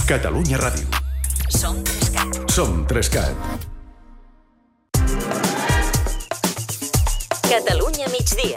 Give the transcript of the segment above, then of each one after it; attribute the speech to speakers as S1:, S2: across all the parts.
S1: Catalunya Ràdio.
S2: Som 3CAT.
S1: Som 3CAT.
S2: Catalunya migdia.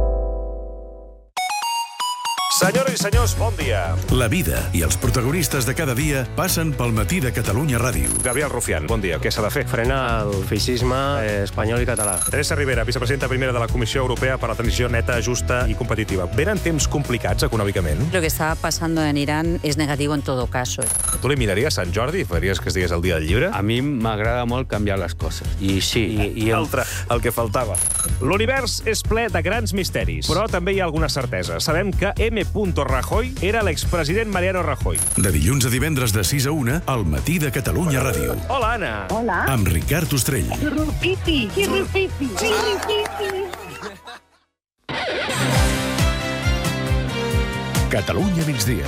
S3: Senyores i senyors, bon dia.
S1: La vida i els protagonistes de cada dia passen pel matí de Catalunya Ràdio.
S3: Gabriel Rufián, bon dia. Què s'ha de fer?
S4: Frena el feixisme espanyol i català.
S3: Teresa Rivera, vicepresidenta primera de la Comissió Europea per a la Transició Neta, Justa y Competitiva. ¿Venen temps complicats econòmicament?
S5: Lo que está pasando en Irán es negativo en todo caso.
S3: Tu li miraries Sant Jordi i faries que es digués el dia del llibre?
S4: A mi m'agrada molt canviar les coses. I sí,
S3: Altre, el que faltava. L'univers és ple de grans misteris, però també hi ha alguna certesa. Sabem que M. Rajoy era l'expresident Mariano Rajoy.
S1: De dilluns a divendres de 6 a 1, al matí de Catalunya Ràdio.
S3: Hola, Anna.
S6: Hola.
S1: Amb Ricard Ostrell.
S6: Chirripipi.
S1: Catalunya migdia.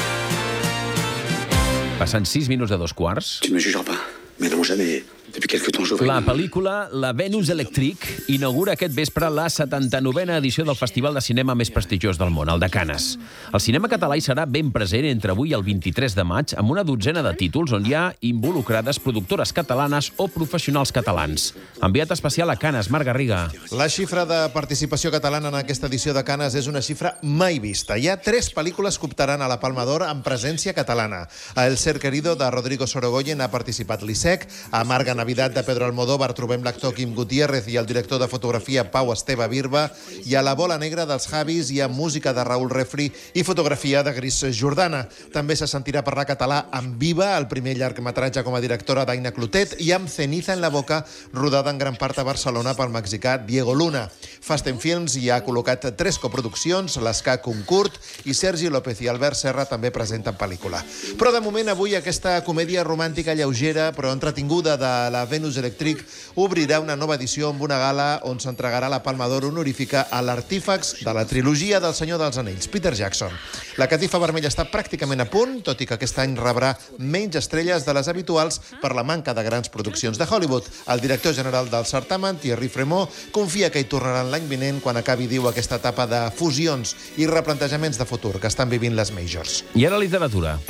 S7: Passant 6 minuts de 2:15.
S8: Tu ne me jugeras pas, mais non jamais. Depuis quelque temps, je
S7: La pel·lícula La Venus Electric inaugura aquest vespre la 79a edició del festival de cinema més prestigiós del món, el de Canes. El cinema català hi serà ben present entre avui i el 23 de maig amb una dotzena de títols on hi ha involucrades productores catalanes o professionals catalans. Enviat especial a Canes, Marc Garriga.
S9: La xifra de participació catalana en aquesta edició de Canes és una xifra mai vista. Hi ha 3 pel·lícules que optaran a la Palma d'Or amb presència catalana. A El ser querido, de Rodrigo Sorogoyen, ha participat l'ISEC. A Amarga Navidad, de Pedro Almodóvar, trobem l'actor Quim Gutiérrez i el director de fotografia Pau Esteve Birba. I a La bola negra dels Javis hi ha música de Raül Refri i fotografia de Gris Jordana. També se sentirà parlar català amb Viva, el primer llargmetratge com a directora d'Aina Clotet, i amb Ceniza en la boca, rodada en gran part a Barcelona pel mexicà Diego Luna. Fast and Films hi ha col·locat 3 coproduccions, l'Escac, un curt, i Sergi López i Albert Serra també presenten pel·lícula. Però de moment avui aquesta comèdia romàntica lleugera però entretinguda de la Venus Electric obrirà una nova edició amb una gala on s'entregarà la Palma d'Or honorífica a l'artífex de la trilogia del Senyor dels Anells, Peter Jackson. La catifa vermella està pràcticament a punt, tot i que aquest any rebrà menys estrelles de les habituals per la manca de grans produccions de Hollywood. El director general del certamen, Thierry Frémaux, confia que hi tornaran l'any vinent quan acabi, diu, aquesta etapa de fusions i replantejaments de futur que estan vivint les majors.
S7: I ara literatura.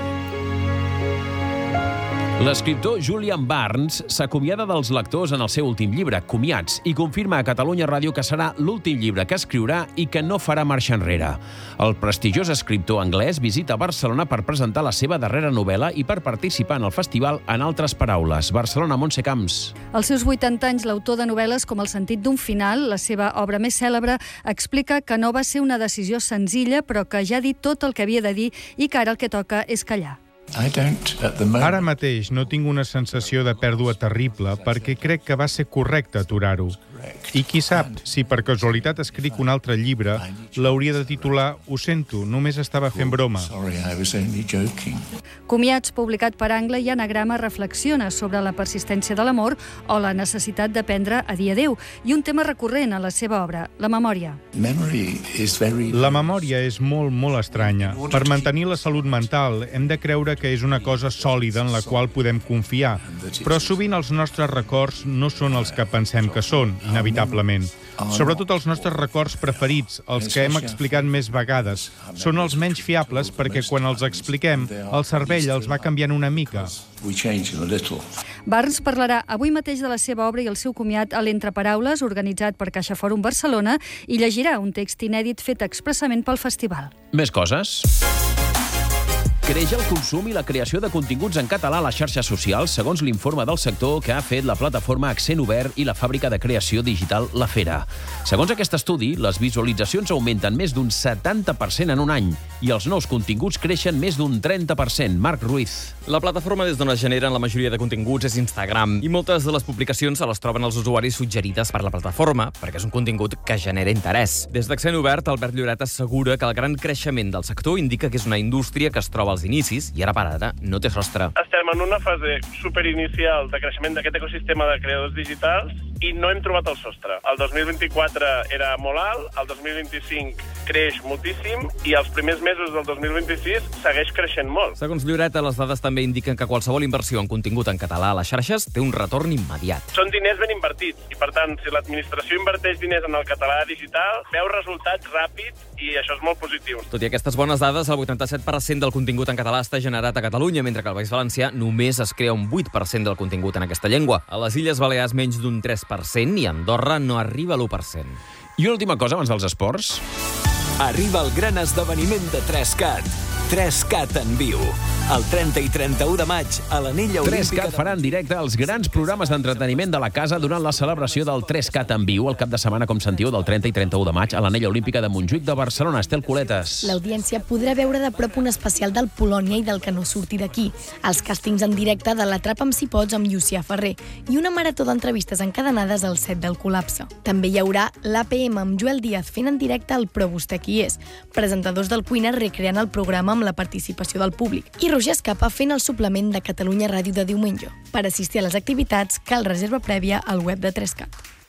S7: L'escriptor Julian Barnes s'acomiada dels lectors en el seu últim llibre, Comiats, i confirma a Catalunya Ràdio que serà l'últim llibre que escriurà i que no farà marxa enrere. El prestigiós escriptor anglès visita Barcelona per presentar la seva darrera novel·la i per participar en el festival En altres paraules. Barcelona, Montse Camps.
S10: Als seus 80 anys, l'autor de novel·les com El sentit d'un final, la seva obra més cèlebre, explica que no va ser una decisió senzilla, però que ja ha dit tot el que havia de dir i que ara el que toca és callar.
S11: Ara mateix no tinc una sensació de pèrdua terrible perquè crec que va ser correcte aturar-ho. I qui sap, si per casualitat escric un altre llibre, l'hauria de titular Ho sento, només estava fent broma.
S10: Comiats, publicat per Angle i Anagrama, reflexiona sobre la persistència de l'amor o la necessitat d'aprendre a dir adéu, i un tema recurrent a la seva obra, la memòria.
S11: La memòria és molt estranya. Per mantenir la salut mental hem de creure que és una cosa sòlida en la qual podem confiar, però sovint els nostres records no són els que pensem que són, inevitablement. Sobretot els nostres records preferits, els que hem explicat més vegades, són els menys fiables perquè quan els expliquem, el cervell els va canviant una mica.
S10: Barnes parlarà avui mateix de la seva obra i el seu comiat a l'Entre Paraules, organitzat per Caixa Fòrum Barcelona, i llegirà un text inèdit fet expressament pel festival.
S7: Més coses. Creix el consum i la creació de continguts en català a les xarxes socials, segons l'informe del sector que ha fet la plataforma Accent Obert i la fàbrica de creació digital La Fera. Segons aquest estudi, les visualitzacions augmenten més d'un 70% en un any i els nous continguts creixen més d'un 30%. Marc Ruiz.
S12: La plataforma des d'on es generen la majoria de continguts és Instagram i moltes de les publicacions se les troben els usuaris suggerides per la plataforma perquè és un contingut que genera interès. Des d'Accent Obert, Albert Lloret assegura que el gran creixement del sector indica que és una indústria que es troba als inicis i ara per ara no té sostre.
S13: Estem en una fase superinicial de creixement d'aquest ecosistema de creadors digitals
S6: i no hem trobat el sostre. El 2024 era molt alt, el 2025 creix moltíssim i els primers mesos del 2026 segueix creixent molt.
S12: Segons Lloreta, les dades també indiquen que qualsevol inversió en contingut en català a les xarxes té un retorn immediat.
S6: Són diners ben invertits i, per tant, si l'administració inverteix diners en el català digital, veu resultats ràpids i això és molt positiu.
S12: Tot i aquestes bones dades, el 87% del contingut en català està generat a Catalunya, mentre que al País Valencià només es crea un 8% del contingut en aquesta llengua. A les Illes Balears menys d'un 3% i a Andorra no arriba a l'1%.
S7: I una última cosa abans dels esports.
S13: Arriba el gran esdeveniment de 3CAT. 3CAT en viu. El 30 i 31 de maig a l'Anella Olímpica...
S7: 3CAT farà en directe els grans programes d'entreteniment de la casa durant la celebració del 3CAT en viu el cap de setmana, com sentiu, del 30 i 31 de maig a l'Anella Olímpica de Montjuïc de Barcelona. Estel Coletes.
S14: L'audiència podrà veure de prop un especial del Polònia i del Que no surti d'aquí, els càstings en directe de l'Atrapa'm si pots amb Llucià Ferrer i una marató d'entrevistes encadenades al set del Col·lapse. També hi haurà l'APM amb Joel Díaz fent en directe el Però vostè qui és, presentadors del Cuina recreant el programa amb la participació del públic, i Roger Escapa fent el suplement de Catalunya Ràdio de diumenge. Per assistir a les activitats cal reserva prèvia al web de 3CAT.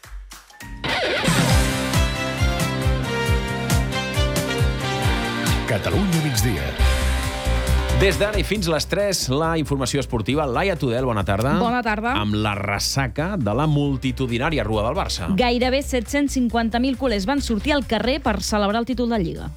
S1: Catalunya migdia.
S7: Des d'ara i fins les 3, la informació esportiva. Laia Tudel, bona tarda.
S15: Bona tarda.
S7: Amb la ressaca de la multitudinària Rua del Barça.
S15: Gairebé 750.000 culers van sortir al carrer per celebrar el títol de Lliga.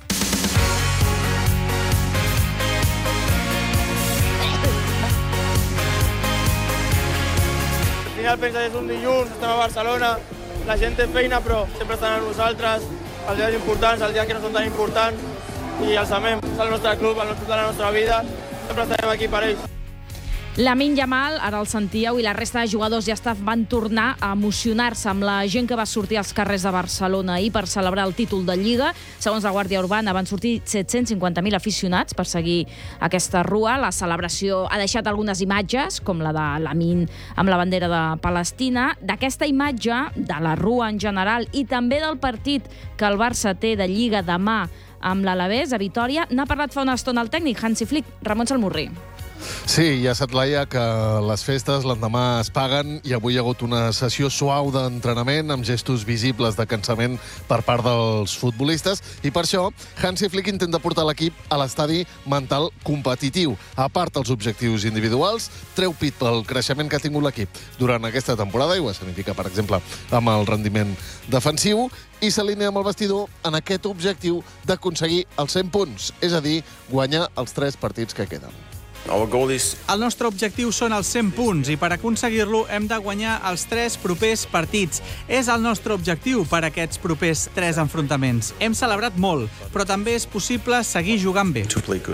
S16: Al final pensa que és un dilluns, estem a Barcelona, la gent té feina, però sempre estan amb nosaltres, els dies importants, els dies que no són tan importants, i els amem. És el nostre club, el nostre de la nostra vida, sempre estarem aquí per ells.
S15: Lamine Yamal, ara el sentíeu, i la resta de jugadors i staff van tornar a emocionar-se amb la gent que va sortir als carrers de Barcelona ahir per celebrar el títol de Lliga. Segons la Guàrdia Urbana, van sortir 750.000 aficionats per seguir aquesta rua. La celebració ha deixat algunes imatges, com la de Lamine amb la bandera de Palestina. D'aquesta imatge, de la rua en general, i també del partit que el Barça té de Lliga demà amb l'Alavés a Vitòria, n'ha parlat fa una estona el tècnic Hansi Flick, Ramon Salmurri.
S17: Sí, ja saps, Laia, que les festes l'endemà es paguen i avui hi ha hagut una sessió suau d'entrenament amb gestos visibles de cansament per part dels futbolistes i per això Hansi Flick intenta portar l'equip a l'estadi mental competitiu. A part dels objectius individuals, treu pit pel creixement que ha tingut l'equip durant aquesta temporada, i ho significa, per exemple, amb el rendiment defensiu, i s'alinea amb el vestidor en aquest objectiu d'aconseguir els 100 punts, és a dir, guanyar els 3 partits que queden.
S18: El nostre objectiu són els 100 punts i per aconseguir-lo hem de guanyar els 3 propers partits. És el nostre objectiu per aquests propers 3 enfrontaments. Hem celebrat molt, però també és possible seguir jugant bé.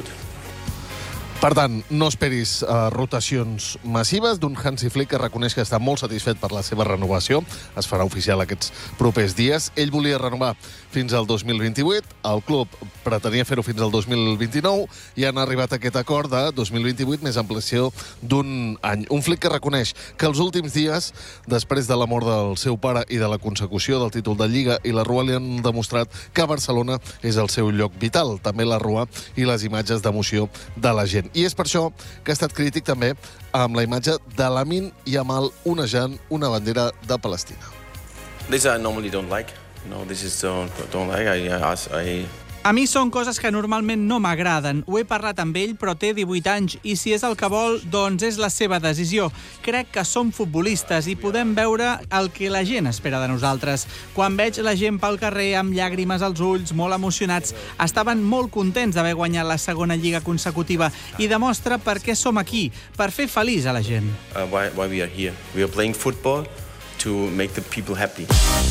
S17: Per tant, no esperis rotacions massives d'un Hansi Flick que reconeix que està molt satisfet per la seva renovació. Es farà oficial aquests propers dies. Ell volia renovar fins al 2028, el club pretenia fer-ho fins al 2029 i han arribat a aquest acord de 2028 més ampliació d'un any. Un Flick que reconeix que els últims dies, després de la mort del seu pare i de la consecució del títol de Lliga i la Rua, li han demostrat que Barcelona és el seu lloc vital. També la Rua i les imatges d'emoció de la gent. I és per això que ha estat crític també amb la imatge de Lamine Yamal onejant una bandera de Palestina.
S19: This I normally don't like. No, this is don't like.
S18: A mi són coses que normalment no m'agraden. Ho he parlat amb ell, però té 18 anys i si és el que vol, doncs és la seva decisió. Crec que som futbolistes i podem veure el que la gent espera de nosaltres. Quan veig la gent pel carrer amb llàgrimes als ulls, molt emocionats, estaven molt contents d'haver guanyat la segona lliga consecutiva i demostra per què som aquí, per fer feliç a la gent.
S19: Why we are here. We are playing football to make the people happy.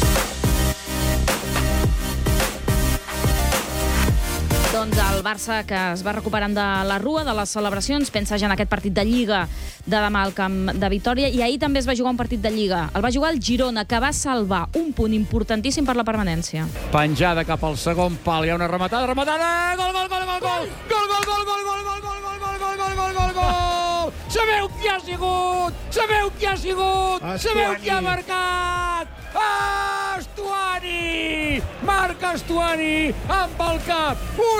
S15: Doncs el Barça, que es va recuperant de la Rua, de les celebracions, pensa ja en aquest partit de Lliga de demà al camp de Vitòria, i ahir també es va jugar un partit de Lliga. El va jugar el Girona, que va salvar un punt importantíssim per la permanència.
S20: Penjada cap al segon pal, hi ha una rematada, gol, gol, gol, gol, gol, gol, gol, gol, gol, gol, gol, gol, gol, gol, gol, gol, gol, gol! Sabeu qui ha sigut? Sabeu qui ha sigut? Sabeu qui ha marcat? Estuani! Estuani! Marca Estuani amb el cap.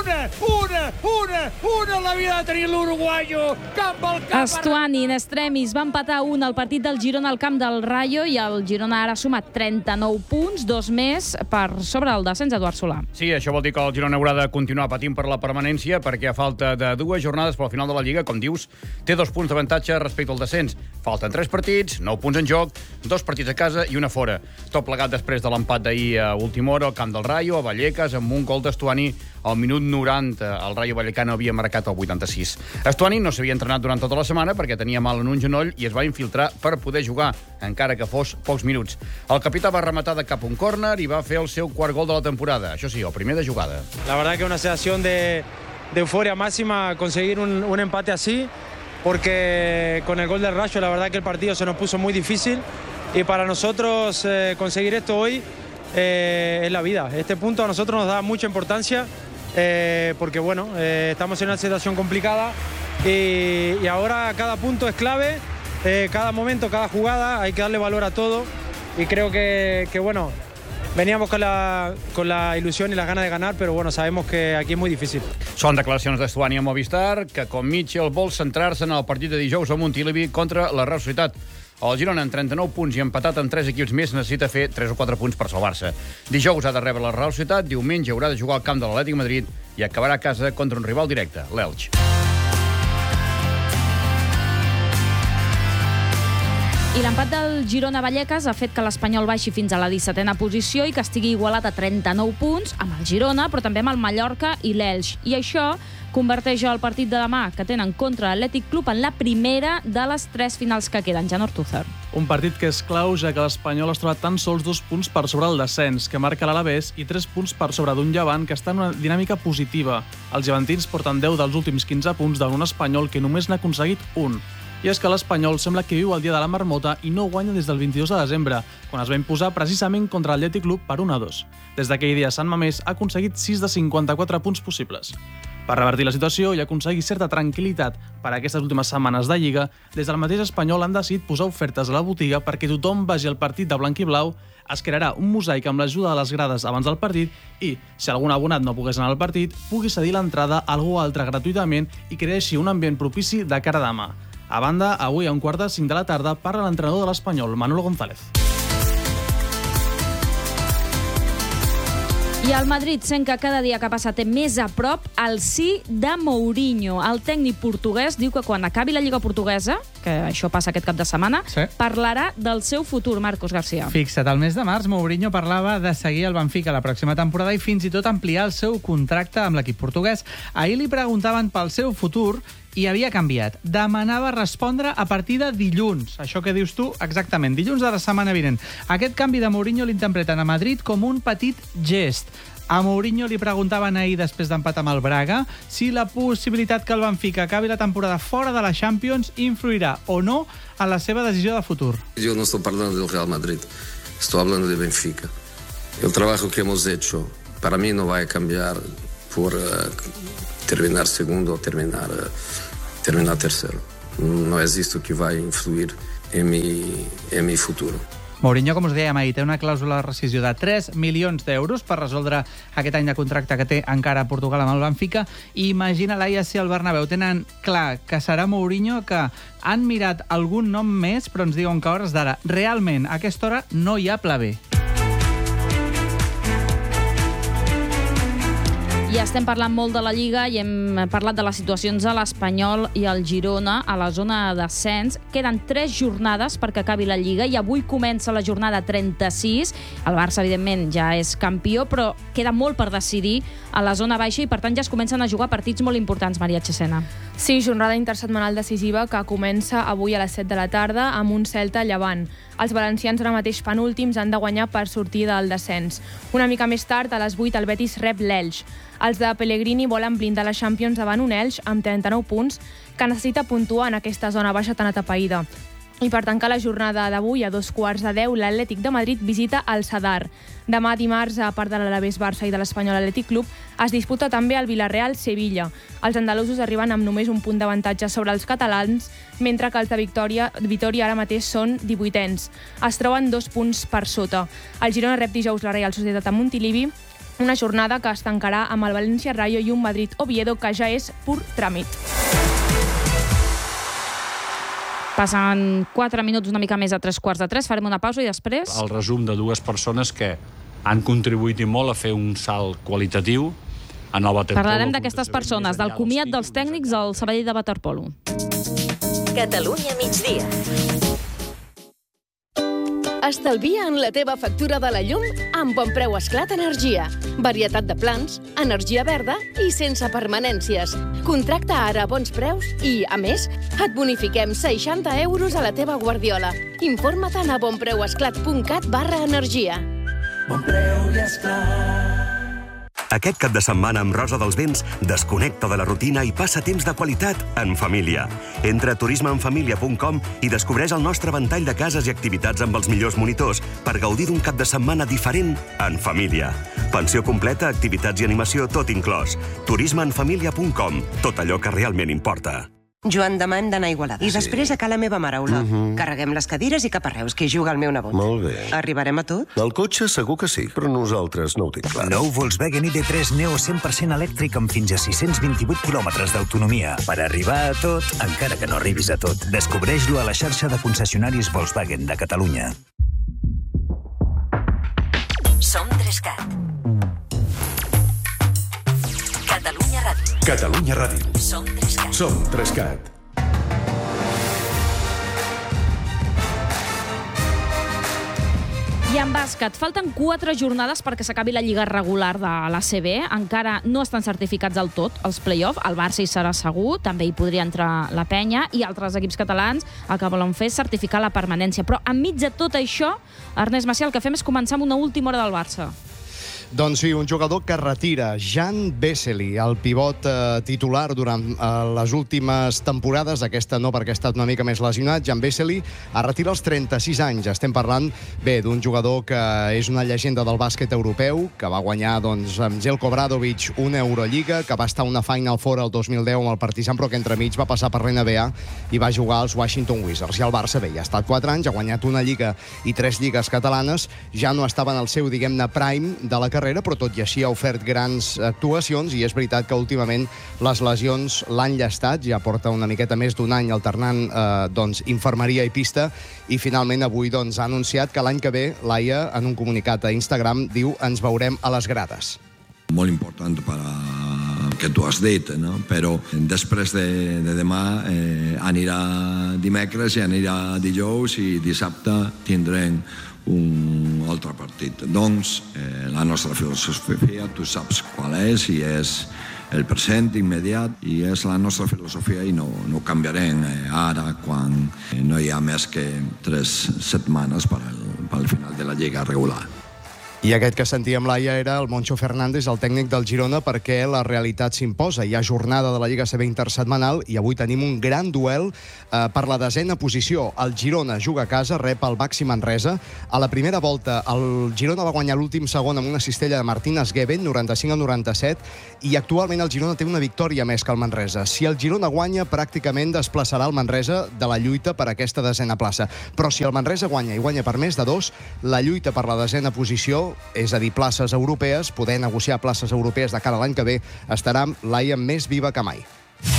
S20: Una l'havia de tenir l'uruguaio, que amb el cap...
S15: Estuani, in extremis, va empatar 1 al partit del Girona al camp del Rayo i el Girona ara ha sumat 39 punts, 2 més per sobre el descens d'Eduard Solà.
S20: Sí, això vol dir que el Girona haurà de continuar patint per la permanència perquè a falta de 2 jornades per al final de la Lliga, com dius, té 2 punts d'avantatge respecte al descens. Falten 3 partits, 9 punts en joc, 2 partits a casa i 1 fora. Tot plegat després de l'empat d'ahir a última hora al camp del Rayo, a Vallecas, amb un gol d'Estuani al minut 90. El Rayo Vallecano havia marcat el 86. Estuani no s'havia entrenat durant tota la setmana perquè tenia mal en un genoll i es va infiltrar per poder jugar, encara que fos pocs minuts. El capità va rematar de cap un córner i va fer el seu quart gol de la temporada. Això sí, el primer de jugada.
S16: La verdad que una sensación de euforia máxima conseguir un empate así, porque con el gol del Rayo la verdad que el partido se nos puso muy difícil y para nosotros conseguir esto hoy es la vida. Este punto a nosotros nos da mucha importancia porque bueno, estamos en una situación complicada y ahora cada punto es clave, cada momento, cada jugada, hay que darle valor a todo y creo que bueno, veníamos con la ilusión y las ganas de ganar, pero bueno, sabemos que aquí es muy difícil.
S20: Són declaracions d'Estuani a Movistar, que com Mitchell vol centrar-se en el partit de dijous a Montilivi contra la Real Societat. El Girona, en 39 punts i empatat amb 3 equips més, necessita fer 3 o 4 punts per salvar-se. Dijous ha de rebre la Real Societat, diumenge haurà de jugar al camp de l'Atlètic Madrid i acabarà a casa contra un rival directe, l'Elx.
S15: I l'empat del Girona-Vallecas ha fet que l'Espanyol baixi fins a la 17a posició i que estigui igualat a 39 punts amb el Girona, però també amb el Mallorca i l'Elx. I això converteix el partit de demà que tenen contra l'Atlètic Club en la primera de les 3 finals que queden. Jan Ortúzar.
S18: Un partit que és clau, ja que l'Espanyol es troba tan sols 2 punts per sobre el descens, que marca l'Alavés, i 3 punts per sobre d'un Llevant que està en una dinàmica positiva. Els llevantins porten 10 dels últims 15 punts davant un Espanyol que només n'ha aconseguit 1. I és que l'Espanyol sembla que viu el dia de la marmota i no guanya des del 22 de desembre, quan es va imposar precisament contra l'Atlètic Club per 1-2. Des d'aquell dia, Sant Mamés ha aconseguit 6 de 54 punts possibles. Per revertir la situació i aconseguir certa tranquil·litat per a aquestes últimes setmanes de Lliga, des del mateix Espanyol han decidit posar ofertes a la botiga perquè tothom vagi al partit de blanc i blau. Es crearà un mosaic amb l'ajuda de les grades abans del partit i, si algun abonat no pogués anar al partit, pugui cedir l'entrada a algú altre gratuïtament i crear així un ambient propici de cara a demà. A banda, avui a 4:45 de la tarda parla l'entrenador de l'Espanyol, Manolo González.
S15: I el Madrid sent que cada dia que passa té més a prop el sí de Mourinho. El tècnic portuguès diu que quan acabi la Lliga Portuguesa, que això passa aquest cap de setmana, parlarà del seu futur, Marcos García.
S18: Fixa't, al mes de març Mourinho parlava de seguir el Benfica la pròxima temporada i fins i tot ampliar el seu contracte amb l'equip portuguès. Ahir li preguntaven pel seu futur i havia canviat. Demanava respondre a partir de dilluns. Això que dius tu, exactament, dilluns de la setmana vinent. Aquest canvi de Mourinho l'interpreten a Madrid com un petit gest. A Mourinho li preguntaven ahir, després d'empatar amb el Braga, si la possibilitat que el Benfica acabi la temporada fora de la Champions influirà o no en la seva decisió de futur.
S21: Yo no estoy hablando del Real Madrid, estoy hablando de Benfica. El trabajo que hemos hecho para mí no va a cambiar por terminar segundo o terminar tercero. No es esto que va a influir en mi futuro.
S18: Mourinho, com us dèiem ahir, té una clàusula de rescisió de 3 milions d'euros per resoldre aquest any de contracte que té encara a Portugal amb el Benfica. Imagina, Laia, si al Bernabéu tenen clar que serà Mourinho, que han mirat algun nom més, però ens diuen que a hores d'ara, realment, a aquesta hora no hi ha pla B.
S15: I estem parlant molt de la Lliga i hem parlat de les situacions a l'Espanyol i al Girona a la zona d'ascens. Queden 3 jornades perquè acabi la Lliga i avui comença la jornada 36. El Barça, evidentment, ja és campió, però queda molt per decidir a la zona baixa i, per tant, ja es comencen a jugar partits molt importants, Maria Chesena.
S22: Sí, jornada intersetmanal decisiva que comença avui a les 7 de la tarda amb un Celta Llevant. Els valencians ara mateix penúltims han de guanyar per sortir del descens. Una mica més tard, a les 8, el Betis rep l'Elx. Els de Pellegrini volen blindar la Champions davant un Elx amb 39 punts que necessita puntuar en aquesta zona baixa tan atapeïda. I per tancar la jornada d'avui, a 2:15, l'Atlètic de Madrid visita el Sadar. Demà dimarts, a part de l'Alavés Barça i de l'Espanyol Atlètic Club, es disputa també el Villarreal-Sevilla. Els andalusos arriben amb només un punt d'avantatge sobre els catalans, mentre que els de Vitòria ara mateix són 18ens. Es troben 2 punts per sota. El Girona rep dijous la Real Societat a Montilivi, una jornada que es tancarà amb el València Rayo i un Madrid-Oviedo, que ja és pur tràmit.
S15: Passen 4 minuts, una mica més a 3:15. Farem una pausa i després...
S2: El resum de dues persones que han contribuït i molt a fer un salt qualitatiu a nova temporada.
S15: Parlarem d'aquestes persones, del comiat dels tècnics al Sabadell de waterpolo.
S5: Catalunya migdia. Estalvia en la teva factura de la llum amb Bon Preu Esclat Energia. Varietat de plans, energia verda i sense permanències. Contracta ara a bons preus i, a més, et bonifiquem 60 € a la teva guardiola. Informa't a bonpreuesclat.cat/energia.
S23: Bon Preu i Esclat.
S24: Aquest cap de setmana amb Rosa dels Vents desconnecta de la rutina i passa temps de qualitat en família. Entra a turismeenfamilia.com i descobreix el nostre ventall de cases i activitats amb els millors monitors per gaudir d'un cap de setmana diferent en família. Pensió completa, activitats i animació, tot inclòs. turismeenfamilia.com. Tot allò que realment importa.
S25: Joan, demà hem d'anar a Igualada. I després a Ca la meva maraula. Carreguem les cadires i cap a Reus, que hi juga el meu nebot.
S26: Molt bé.
S25: Arribarem a tot?
S26: El cotxe segur que sí, però nosaltres no ho tinc clar.
S27: Nou Volkswagen ID3 Neo 100% elèctric amb fins a 628 quilòmetres d'autonomia. Per arribar a tot, encara que no arribis a tot. Descobreix-lo a la xarxa de concessionaris Volkswagen de Catalunya.
S5: Som 3CAT. Catalunya Ràdio.
S1: Catalunya Ràdio.
S5: Som 3CAT.
S1: Som 3CAT.
S15: I en bàsquet, falten 4 jornades perquè s'acabi la lliga regular de l'ACB. Encara no estan certificats del tot els play-off. El Barça hi serà segur, també hi podria entrar la Penya, i altres equips catalans el que volen fer és certificar la permanència. Però enmig de tot això, Ernest Macià, el que fem és començar amb una última hora del Barça.
S28: Doncs sí, un jugador que retira, Jan Vesely, el pivot titular durant les últimes temporades, aquesta no perquè ha estat una mica més lesionat. Jan Vesely es retira als 36 anys. Estem parlant, bé, d'un jugador que és una llegenda del bàsquet europeu, que va guanyar doncs, amb Jelko Obradovic una Eurolliga, que va estar una Final Four el 2010 amb el Partizan, però que entremig va passar per l'NBA i va jugar als Washington Wizards. I el Barça, bé, ja ha estat 4 anys, ha guanyat una Lliga i 3 lligues catalanes, ja no estava en el seu, diguem-ne, prime de la carrera, però tot i així ha ofert grans actuacions, i és veritat que últimament les lesions l'han llastat, ja porta una miqueta més d'un any alternant doncs, infermeria i pista, i finalment avui doncs, ha anunciat que l'any que ve, Laia, en un comunicat a Instagram, diu: ens veurem a les grades.
S29: Molt important per que tu has dit, no? Però després de demà anirà dimecres i anirà dijous, i dissabte tindrem un altre partit. Doncs la nostra filosofia, tu saps qual és, i és el present immediat, i és la nostra filosofia, i no canviarem ara quan no hi ha més que 3 setmanes per al final de la lliga regular.
S28: I aquest que sentíem, Laia, era el Moncho Fernández, el tècnic del Girona, perquè la realitat s'imposa. Hi ha jornada de la Lliga ACB intersetmanal i avui tenim un gran duel per la 10ª posició. El Girona juga a casa, rep el Baxi Manresa. A la primera volta, el Girona va guanyar l'últim segon amb una cistella de Martínez Gueben, 95-97, i actualment el Girona té una victòria més que el Manresa. Si el Girona guanya, pràcticament desplaçarà el Manresa de la lluita per aquesta 10ª plaça. Però si el Manresa guanya, i guanya per més de 2, la lluita per la 10ª posició, és a dir, places europees, poder negociar places europees de cara a l'any que ve, estarà Laia més viva que mai.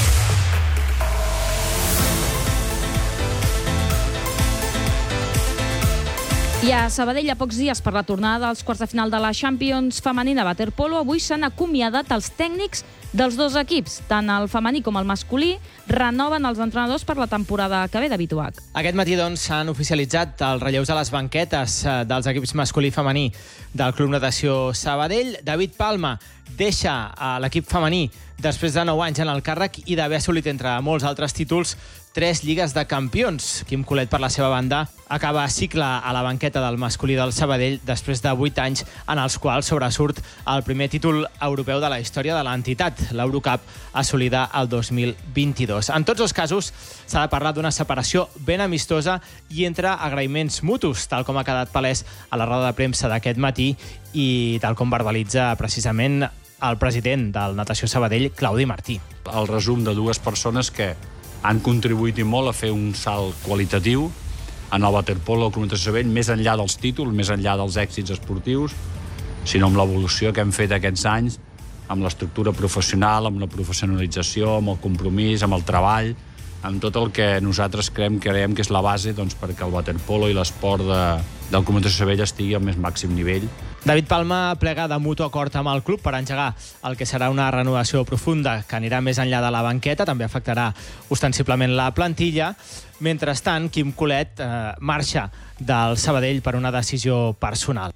S15: I a Sabadell, a pocs dies per la tornada dels quarts de final de la Champions femenina waterpolo, avui s'han acomiadat els tècnics dels 2 equips. Tant el femení com el masculí renoven els entrenadors per la temporada que ve de Bituac.
S30: Aquest matí, doncs, s'han oficialitzat els relleus a les banquetes dels equips masculí i femení del Club Natació Sabadell. David Palma deixa l'equip femení després de 9 anys en el càrrec i d'haver assolit, entre molts altres títols, 3 lligues de campions. Quim Colet, per la seva banda, acaba cicle a la banqueta del masculí del Sabadell després de 8 anys en els quals sobresurt el primer títol europeu de la història de l'entitat. l'Eurocup assolida el 2022. En tots els casos, s'ha de parlar d'una separació ben amistosa i entre agraïments mutus, tal com ha quedat palès a la roda de premsa d'aquest matí i tal com verbalitza precisament el president del Natació Sabadell, Claudi Martí.
S2: El resum de dues persones que han contribuït i molt a fer un salt qualitatiu en el waterpolo al Club Natació Sabadell, més enllà dels títols, més enllà dels èxits esportius, sinó amb l'evolució que hem fet aquests anys, amb l'estructura professional, amb la professionalització, amb el compromís, amb el treball, amb tot el que nosaltres creiem que és la base perquè el waterpolo i l'esport del Club Natació Sabadell estigui al més màxim nivell.
S30: David Palma plega de mutu acord amb el club per engegar el que serà una renovació profunda que anirà més enllà de la banqueta, també afectarà ostensiblement la plantilla. Mentrestant, Quim Colet marxa del Sabadell per una decisió personal.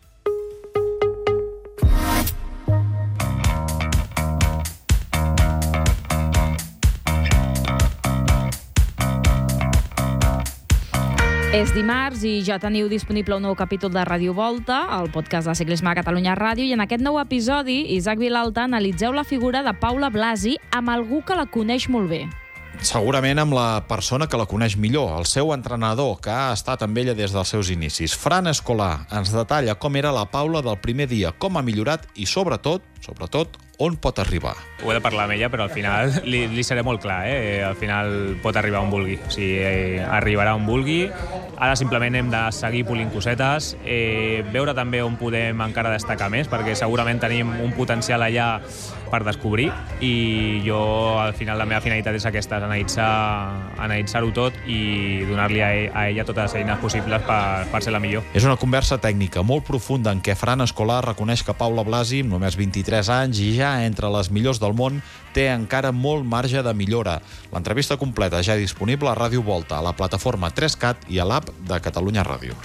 S15: És dimarts i ja teniu disponible un nou capítol de Ràdio Volta, el podcast de ciclisme a Catalunya Ràdio, i en aquest nou episodi, Isaac Vilalta, analitzeu la figura de Paula Blasi amb algú que la coneix molt bé.
S3: Segurament amb la persona que la coneix millor, el seu entrenador, que ha estat amb ella des dels seus inicis. Fran Escolà ens detalla com era la Paula del primer dia, com ha millorat i, sobretot, on pot arribar.
S4: Ho he de parlar amb ella, però al final li seré molt clar. Al final pot arribar on vulgui. O sigui, arribarà on vulgui. Ara simplement hem de seguir polint cosetes, veure també on podem encara destacar més, perquè segurament tenim un potencial allà per descobrir, i jo al final la meva finalitat és aquesta, analitzar-ho tot i donar-li a ella totes les eines possibles per ser la millor.
S3: És una conversa tècnica molt profunda en què Fran Escolà reconeix que Paula Blasi, amb només 23 anys i ja entre les millors del món, té encara molt marge de millora. L'entrevista completa ja disponible a Ràdio Volta, a la plataforma 3CAT i a l'app de Catalunya Ràdio.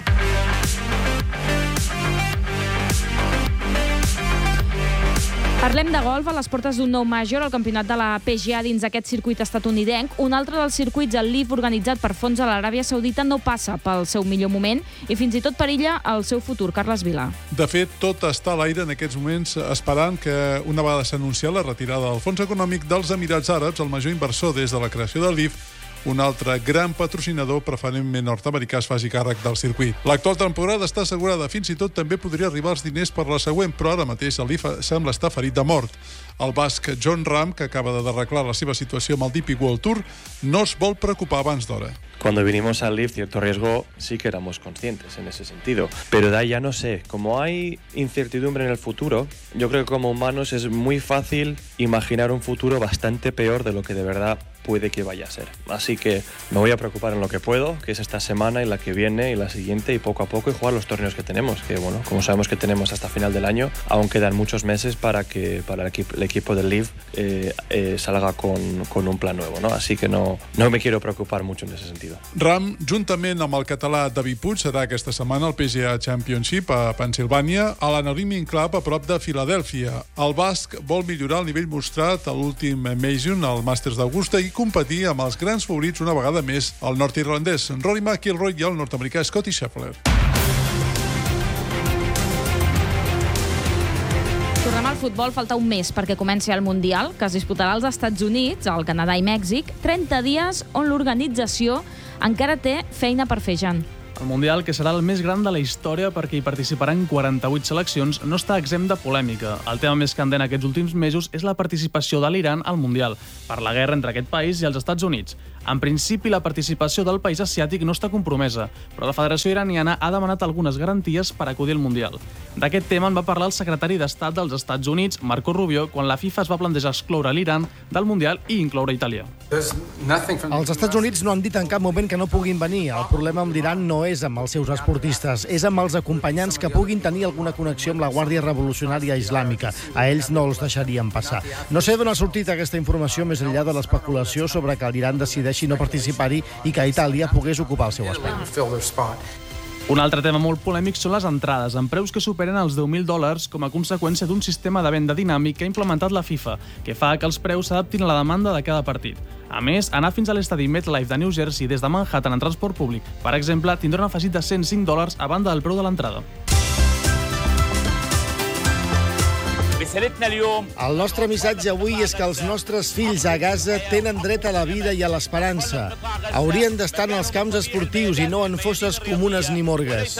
S15: Parlem de golf a les portes d'un nou major, el campionat de la PGA dins aquest circuit estatunidenc. Un altre dels circuits, el LIV, organitzat per fons de l'Aràbia Saudita, no passa pel seu millor moment i fins i tot perilla el seu futur. Carles Vilà.
S6: De fet, tot està a l'aire en aquests moments, esperant que una vegada s'ha anunciat la retirada del fons econòmic dels Emirats Àrabs, el major inversor des de la creació del LIV, un altre gran patrocinador, preferentment nord-americà, es faci càrrec del circuit. L'actual temporada està assegurada, fins i tot també podria arribar els diners per la següent, però ara mateix el LIV sembla estar ferit de mort. El basc Jon Rahm, que acaba d'arreglar la seva situació amb el DP World Tour, no es vol preocupar abans d'hora.
S19: Cuando vinimos al LIV, cierto riesgo sí que éramos conscientes en ese sentido. Pero de ahí ya no sé. Como hay incertidumbre en el futuro, yo creo que como humanos es muy fácil imaginar un futuro bastante peor de lo que de verdad puede que vaya a ser. Así que me voy a preocupar en lo que puedo, que es esta semana y la que viene y la siguiente, y poco a poco, y jugar los torneos que tenemos, que bueno, como sabemos que tenemos hasta final del año, aún quedan muchos meses para que el equipo del LIV salga con un plan nuevo, ¿no? Así que no me quiero preocupar mucho en ese sentido.
S6: Rahm, juntament amb el català David Puig, serà aquesta setmana al PGA Championship a Pennsilvània, a l'Anaheim Club a prop de Filadèlfia. El basc vol millorar el nivell mostrat a l'últim Major, al Masters d'Augusta, i competir amb els grans favorits una vegada més, el nord-irlandès Rory McIlroy i el nord-americà Scottie Scheffler.
S15: Tornem al futbol, falta un mes perquè comenci el Mundial, que es disputarà als Estats Units, al Canadà i Mèxic, 30 dies on l'organització encara té feina per fer, Jan.
S8: El Mundial, que serà el més gran de la història perquè hi participaran 48 seleccions, no està exempt de polèmica. El tema més candent aquests últims mesos és la participació de l'Iran al Mundial, per la guerra entre aquest país i els Estats Units. En principi, la participació del país asiàtic no està compromesa, però la Federació Iraniana ha demanat algunes garanties per acudir al Mundial. D'aquest tema en va parlar el secretari d'Estat dels Estats Units, Marco Rubio, quan la FIFA es va plantejar excloure l'Iran del Mundial i incloure Itàlia.
S9: Els Estats Units no han dit en cap moment que no puguin venir. El problema amb l'Iran no és amb els seus esportistes, és amb els acompanyants que puguin tenir alguna connexió amb la Guàrdia Revolucionària Islàmica. A ells no els deixarien passar. No sé d'on ha sortit aquesta informació més enllà de l'especulació sobre que l'Iran decideixi no participar-hi i que Itàlia pogués ocupar el seu espai.
S8: Un altre tema molt polèmic són les entrades, amb preus que superen els $10.000 com a conseqüència d'un sistema de venda dinàmic que ha implementat la FIFA, que fa que els preus s'adaptin a la demanda de cada partit. A més, anar fins a l'estadi MetLife de New Jersey des de Manhattan en transport públic, per exemple, tindrà un afegit de $105 a banda del preu de l'entrada.
S9: El nostre missatge avui és que els nostres fills a Gaza tenen dret a la vida i a l'esperança. Haurien d'estar en els camps esportius i no en fosses comunes ni morgues.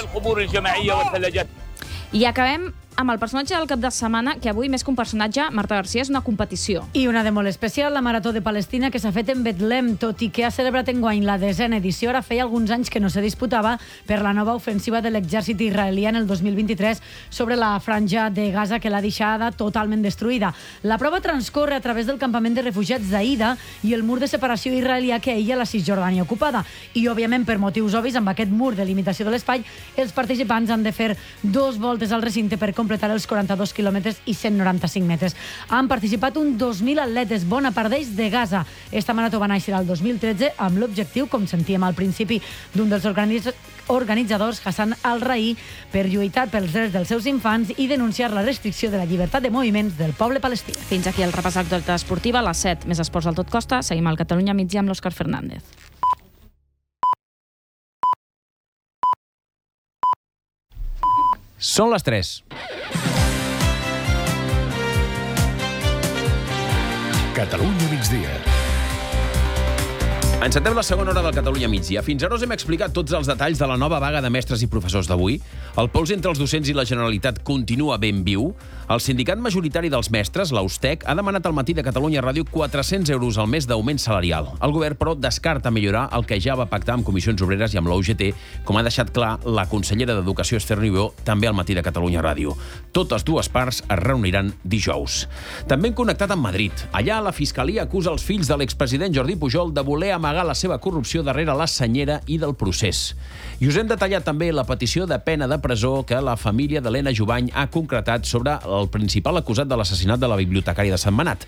S15: I acabem amb el personatge del cap de setmana, que avui, més que un personatge, Marta Garcia, és una competició.
S7: I una de molt especial, la Marató de Palestina, que s'ha fet en Betlem, tot i que ha celebrat enguany la 10ª edició. Ara feia alguns anys que no se disputava per la nova ofensiva de l'exèrcit israelià en el 2023 sobre la franja de Gaza, que l'ha deixada totalment destruïda. La prova transcorre a través del campament de refugiats d'Aïda i el mur de separació israelià que aïlla la Cisjordània ocupada. I, òbviament, per motius obvis, amb aquest mur de limitació de l'espai, els participants han de fer 2 voltes al recinte per completar els 42 quilòmetres i 195 metres. Han participat un 2.000 atletes, bona part d'ells de Gaza. Esta marató va néixer el 2013 amb l'objectiu, com sentíem al principi, d'un dels organitzadors, Hassan al-Ra'i, per lluitar pels drets dels seus infants i denunciar la restricció de la llibertat de moviments del poble palestí.
S15: Fins aquí el repàs d'actualitat esportiva. A les 7, més esports al tot costa. Seguim al Catalunya Migdia amb l'Òscar Fernández.
S10: Són les 3.
S1: Catalunya migdia.
S10: Encetem la segona hora del Catalunya migdia. Fins ara us hem explicat tots els detalls de la nova vaga de mestres i professors d'avui. El pols entre els docents i la Generalitat continua ben viu. El sindicat majoritari dels mestres, l'Austec, ha demanat al Matí de Catalunya Ràdio 400 euros al mes d'augment salarial. El govern, però, descarta millorar el que ja va pactar amb Comissions Obreres i amb la UGT, com ha deixat clar la consellera d'Educació, Esther Niubó, també al Matí de Catalunya Ràdio. Totes dues parts es reuniran dijous. També hem connectat amb Madrid. Allà la Fiscalia acusa els fills de l'expresident Jordi Pujol de voler amagar la seva corrupció darrere la senyera i del procés. I us hem detallat també la petició de pena de presó que la família d'Helena Jubany ha concretat sobre el principal acusat de l'assassinat de la bibliotecària de Sentmenat.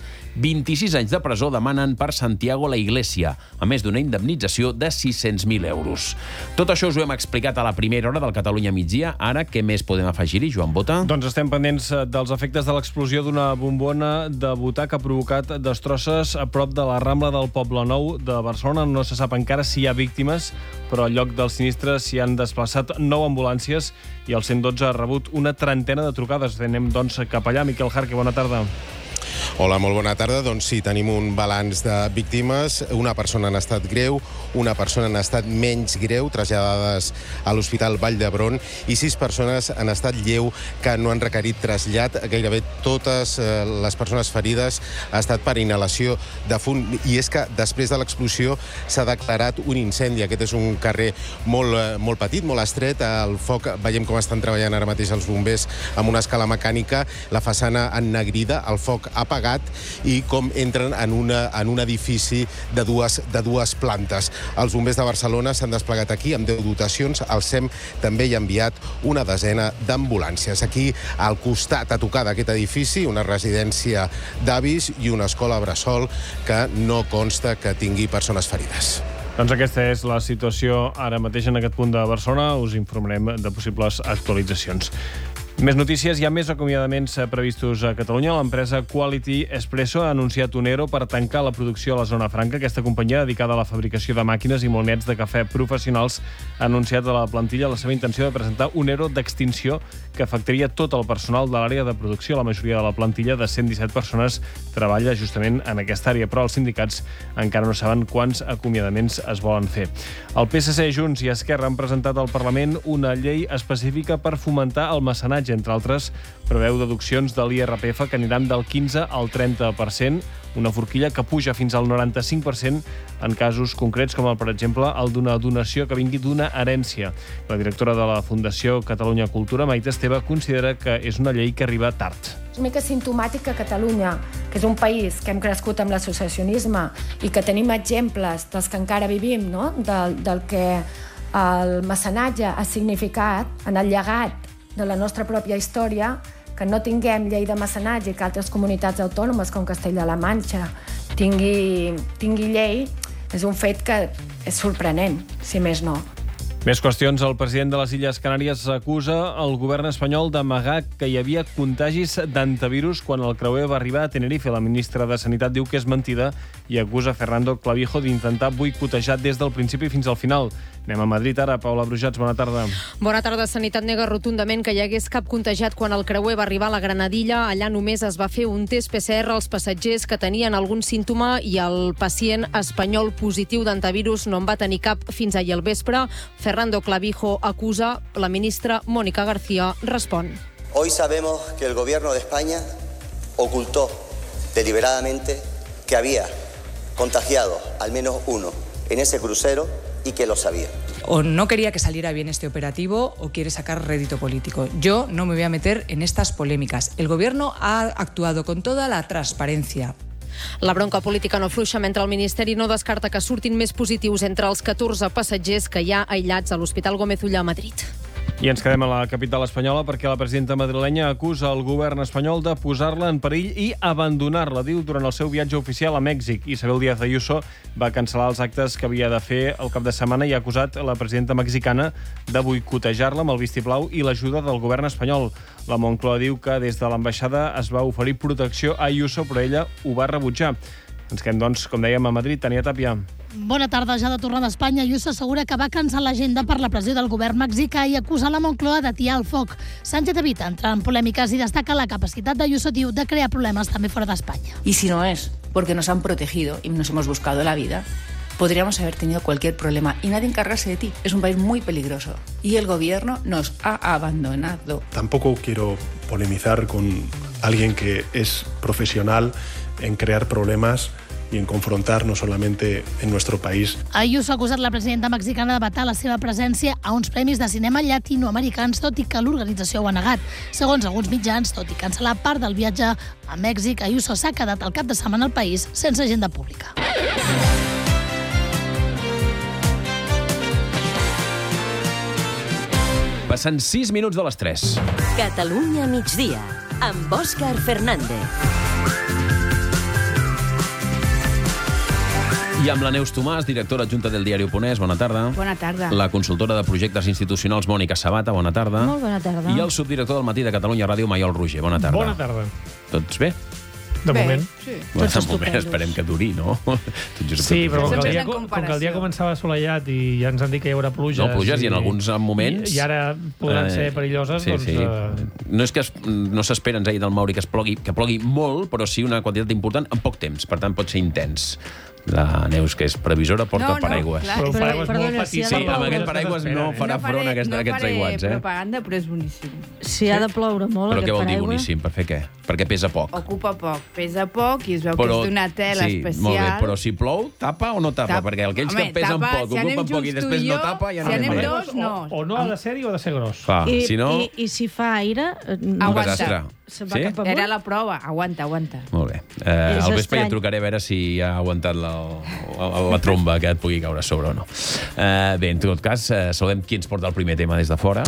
S10: 26 anys de presó demanen per Santiago la Iglesia, a més d'una indemnització de 600.000 euros. Tot això us ho hem explicat a la primera hora del Catalunya migdia. Ara, què més podem afegir-hi, Joan Bota?
S11: Doncs estem pendents dels efectes de l'explosió d'una bombona de butà que ha provocat destrosses a prop de la Rambla del Poblenou de Barcelona. No se sap encara si hi ha víctimes, però al lloc del sinistre s'hi han desplaçat 9 ambulàncies i el 112 ha rebut una trentena de trucades. Anem, doncs, cap allà. Miquel Jarque, bona tarda.
S12: Hola, molt bona tarda. Doncs sí, tenim un balanç de víctimes. Una persona en estat greu, una persona en estat menys greu, traslladades a l'Hospital Vall d'Hebron, i 6 persones en estat lleu que no han requerit trasllat. Gairebé totes les persones ferides ha estat per inhalació de fum. I és que després de l'explosió s'ha declarat un incendi. Aquest és un carrer molt petit, molt estret. El foc, veiem com estan treballant ara mateix els bombers amb una escala mecànica, la façana ennegrida, el foc apagat, i com entren en un edifici de dues plantes. Els bombers de Barcelona s'han desplegat aquí amb 10 dotacions. El SEM també hi ha enviat una desena d'ambulàncies. Aquí, al costat, a tocar d'aquest edifici, una residència d'avis i una escola bressol que no consta que tingui persones ferides.
S11: Doncs aquesta és la situació ara mateix en aquest punt de Barcelona. Us informarem de possibles actualitzacions. Més notícies. Hi ha més acomiadaments previstos a Catalunya. L'empresa Quality Espresso ha anunciat un ERO per tancar la producció a la Zona Franca. Aquesta companyia, dedicada a la fabricació de màquines i molnets de cafè professionals, ha anunciat a la plantilla la seva intenció de presentar un ERO d'extinció que afectaria tot el personal de l'àrea de producció. La majoria de la plantilla, de 117 persones, treballa justament en aquesta àrea, però els sindicats encara no saben quants acomiadaments es volen fer. El PSC, Junts i Esquerra han presentat al Parlament una llei específica per fomentar el mecenatge. Entre altres, preveu deduccions de l'IRPF que aniran del 15 al 30%, una forquilla que puja fins al 95% en casos concrets, com per exemple el d'una donació que vingui d'una herència. La directora de la Fundació Catalunya Cultura, Maite Esteve, considera que és una llei que arriba tard.
S13: És una mica simptomàtic que Catalunya, que és un país que hem crescut amb l'associacionisme i que tenim exemples dels que encara vivim, no? del que el mecenatge ha significat en el llegat de la nostra pròpia història, que no tinguem llei de mecenatge i que altres comunitats autònomes com Castella-La Manxa tingui llei, és un fet que és sorprenent, si més no.
S11: Més qüestions. El president de les Illes Canàries acusa el govern espanyol d'amagar que hi havia contagis d'antivirus quan el creuer va arribar a Tenerife. La ministra de Sanitat diu que és mentida i acusa Fernando Clavijo d'intentar boicotejar des del principi fins al final. Anem a Madrid ara. Paula Brujats, bona tarda.
S14: Bona tarda. Sanitat nega rotundament que hi hagués cap contagiat quan el creuer va arribar a la Granadilla. Allà només es va fer un test PCR als passatgers que tenien algun símptoma i el pacient espanyol positiu d'antivirus no en va tenir cap fins ahir al vespre. Fernando Clavijo acusa, la ministra Mónica García respon.
S16: Hoy sabemos que el gobierno de España ocultó deliberadamente que había contagiado al menos uno en ese crucero y que lo sabía.
S17: O no quería que saliera bien este operativo o quiere sacar rédito político. Yo no me voy a meter en estas polémicas. El gobierno ha actuado con toda la transparencia.
S14: La bronca política no fluixa mentre el Ministeri no descarta que surtin més positius entre els 14 passatgers que hi ha aïllats a l'Hospital Gómez Ulla a Madrid.
S11: I ens quedem a la capital espanyola perquè la presidenta madrilenya acusa el govern espanyol de posar-la en perill i abandonar-la, diu, durant el seu viatge oficial a Mèxic. Isabel Díaz Ayuso va cancel·lar els actes que havia de fer el cap de setmana i ha acusat la presidenta mexicana de boicotejar-la amb el vistiplau i l'ajuda del govern espanyol. La Moncloa diu que des de l'ambaixada es va oferir protecció a Ayuso, però ella ho va rebutjar. Ens quedem, doncs, com dèiem, a Madrid. Tania Tàpia.
S18: Bona tarda. Ja de tornar d'Espanya, Ayuso assegura que va cancel l'agenda per la pressió del govern mexicà i acusa la Moncloa d'atiar el foc. Sánchez evita entrar en polèmiques i destaca la capacitat d'Ayuso, diu, de crear problemes també fora d'Espanya.
S20: Y si no es porque nos han protegido y nos hemos buscado la vida, podríamos haber tenido cualquier problema y nadie encargarse de ti. Es un país muy peligroso y el gobierno nos ha abandonado.
S21: Tampoco quiero polemizar con alguien que es profesional en crear problemas y en confrontar no solamente en nuestro país.
S18: Ayuso ha acusat la presidenta mexicana de vetar la seva presència a uns premis de cinema llatinoamericans, tot i que l'organització ho ha negat. Segons alguns mitjans, tot i cancel·lar part del viatge a Mèxic, Ayuso s'ha quedat al cap de setmana al país sense agenda pública.
S10: Passen 6 minuts de les 3.
S22: Catalunya migdia, amb Òscar Fernández.
S10: I amb la Neus Tomàs, directora adjunta del diari Oponès, bona tarda.
S23: Bona tarda.
S10: La consultora de projectes institucionals, Mònica Sabata, bona tarda.
S23: Molt bona tarda.
S10: I el subdirector del Matí de Catalunya Ràdio, Maiol Roger, bona tarda.
S24: Bona tarda.
S10: Tots bé?
S24: De moment.
S23: Sí.
S10: Bueno, de moment esperem que duri, no?
S24: Sí, però com que el dia començava assolellat i ja ens han dit que hi haurà pluges...
S10: No, pluges i en alguns moments...
S24: I ara podran ser perilloses,
S10: sí,
S24: doncs...
S10: Sí. No és que no s'espera, ens ha dit el Mauri, que plogui molt, però sí una quantitat important en poc temps. Per tant, pot ser intens. La Neus, que és previsora, porta paraigües.
S24: Però un paraigües molt petit.
S10: Sí, amb aquest paraigües no farà front a aquests aiguats.
S23: No faré propaganda, però és boníssim.
S7: Si ha de ploure molt,
S10: però
S7: aquest paraigua...
S10: què vol dir boníssim? Per fer què? Perquè pesa poc.
S23: Ocupa poc, pesa poc i es veu que és d'una tela especial.
S10: Sí, molt bé, però si plou, tapa o no tapa? Perquè aquells que pesen poc, ocupen poc i després no tapa, ja no anem
S23: dos, no.
S24: O no ha de ser-hi o ha de ser gros.
S7: I si fa aire...
S23: Aguanta. Era la prova. Aguanta.
S10: Molt bé. Al vespre ja trucaré a veure si ha aguantat la tromba que et pugui caure a sobre o no. Bé, en tot cas, saludem qui ens porta el primer tema des de fora.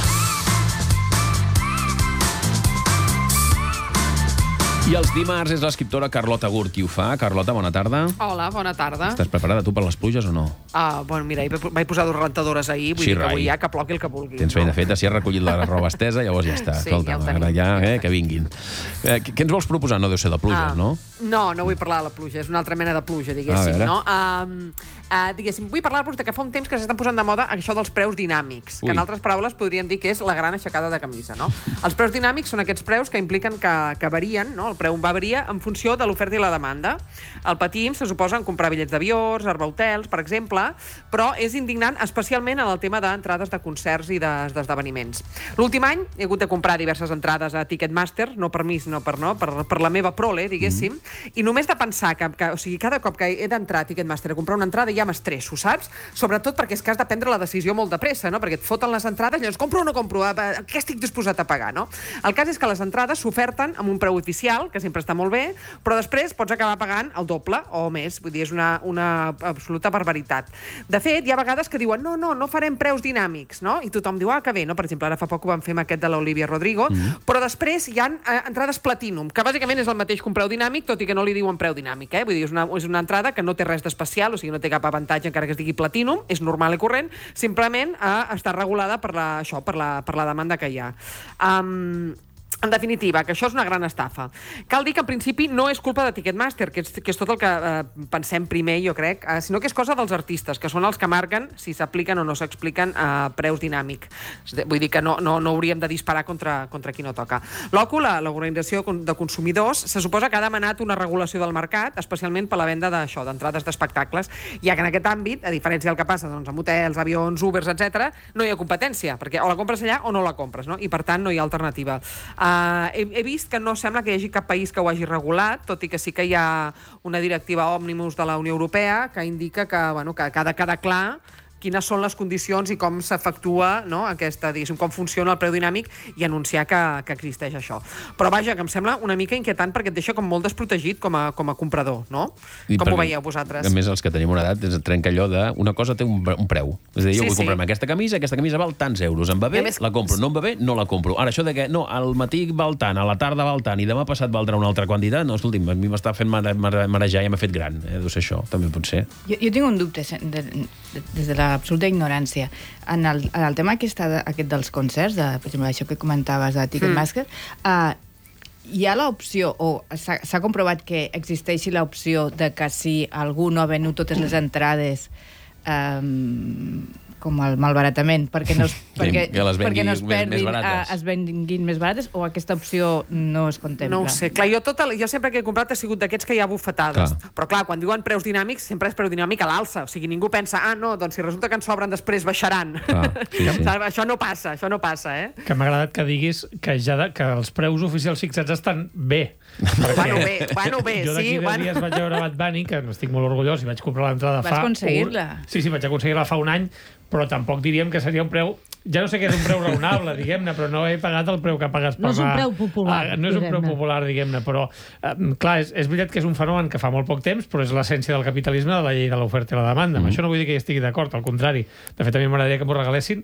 S10: I els dimarts és l'escriptora Carlota Gurt qui ho fa. Carlota, bona tarda.
S25: Hola, bona tarda.
S10: Estàs preparada tu per les pluges o no?
S25: Bueno, mira, vaig posar 2 rentadores ahir, vull dir que avui ja que plogui el que vulgui.
S10: Tens feina feta, si has recollit la roba estesa, llavors ja està.
S25: Sí,
S10: escolta,
S25: ja el tenim.
S10: ara ja, que vinguin. Què ens vols proposar? No deu ser de pluges, no?
S25: No vull parlar de la pluja, és una altra mena de pluja, diguéssim, no? Diguéssim, vull parlar-vos de que fa un temps que s'estan posant de moda això dels preus dinàmics, que en altres paraules podríem dir que és la gran aixecada de camisa, no? Els preus dinàmics són aquests preus que impliquen que varien, no? El preu va variar en funció de l'oferta i la demanda. El patim se suposa en comprar bitllets d'avió, reservar hotels, per exemple, però és indignant especialment en el tema d'entrades de concerts i d'esdeveniments. L'últim any he hagut de comprar diverses entrades a Ticketmaster, no per mi, sinó per la meva prole, diguéssim, i només de pensar que o sigui, cada cop que he d'entrar a Ticketmaster a comprar una entrada ja m'estresso, saps? Sobretot perquè és que has de prendre la decisió molt de pressa, no? Perquè et foten les entrades, llavors compro o no compro, què estic disposat a pagar, no? El cas és que les entrades s'oferten amb un preu oficial, que sempre està molt bé, però després pots acabar pagant el doble o més, vull dir, és una absoluta barbaritat. De fet, hi ha vegades que diuen no farem preus dinàmics, no? I tothom diu, que bé, no? Per exemple, ara fa poc ho vam fer amb aquest de l'Olivia Rodrigo, però després hi ha entrades Platinum, que bàsicament és el mateix que un preu dinàmic, tot i que no li diuen preu dinàmic, Vull dir, és una entrada que no té res d'especial, o sigui, no té cap avantatge encara que es digui Platinum, és normal i corrent, simplement està regulada per la demanda que hi ha. En definitiva, que això és una gran estafa. Cal dir que, en principi, no és culpa de Ticketmaster, que és tot el que pensem primer, jo crec, sinó que és cosa dels artistes, que són els que marquen si s'apliquen o no s'expliquen preus dinàmics. Vull dir que no hauríem de disparar contra qui no toca. L'OCU, l'Organització de Consumidors, se suposa que ha demanat una regulació del mercat, especialment per la venda d'entrades d'espectacles, ja que en aquest àmbit, a diferència del que passa amb hotels, avions, Ubers, etc., no hi ha competència, perquè o la compres allà o no la compres, no? I per tant no hi ha alternativa. He vist que no sembla que hi hagi cap país que ho hagi regulat, tot i que sí que hi ha una directiva òmnibus de la Unió Europea que indica que ha de quedar clar quines són les condicions i com s'efectua, no, com funciona el preu dinàmic i anunciar que existeix això. Però vaja, que em sembla una mica inquietant perquè et deixa com molt desprotegit com a comprador, no? Com ho veieu vosaltres?
S10: A més, els que tenim una edat es trenca allò de una cosa té un preu. És a dir, jo vull comprar-me aquesta camisa val tants euros. Em va bé, la compro. No em va bé, no la compro. Ara, això de que no, al matí val tant, a la tarda val tant i demà passat valdrà una altra quantitat, no, escolti'm, a mi m'està fent marejar i m'ha fet gran. Deu ser això, també pot ser.
S20: Jo tinc un dubte des de l'absoluta ignorància. En el tema aquest dels concerts, per exemple, això que comentaves de Ticketmaster, hi ha l'opció, o s'ha comprovat que existeixi l'opció de que si algú no ha venut totes les entrades com el malbaratament, perquè no es perdin, es venguin més barates, o aquesta opció no es contempla?
S25: No ho sé. Clar, jo sempre que he comprat ha sigut d'aquests que hi ha bufetades. Però clar, quan diuen preus dinàmics, sempre és preu dinàmic a l'alça. O sigui, ningú pensa, no, doncs si resulta que en sobren després baixaran. Això no passa,
S24: Que m'ha agradat que diguis que els preus oficials fixats estan bé.
S25: Bueno, bé,
S24: jo d'aquí 10 dies vaig veure Bad Bunny, que n'estic molt orgullós, i vaig comprar l'entrada fa...
S20: Vas aconseguir-la?
S24: Sí, vaig aconseguir-la fa un any, però tampoc diríem que seria un preu... Ja no sé què és un preu raonable, diguem-ne, però no he pagat el preu que pagues per
S7: anar... No és un preu popular,
S24: no és un preu popular, diguem-ne, però, clar, és veritat que és un fenomen que fa molt poc temps, però és l'essència del capitalisme, de la llei de l'oferta i la demanda. Amb això no vull dir que hi estigui d'acord, al contrari. De fet, a mi m'agradaria que m'ho regalessin,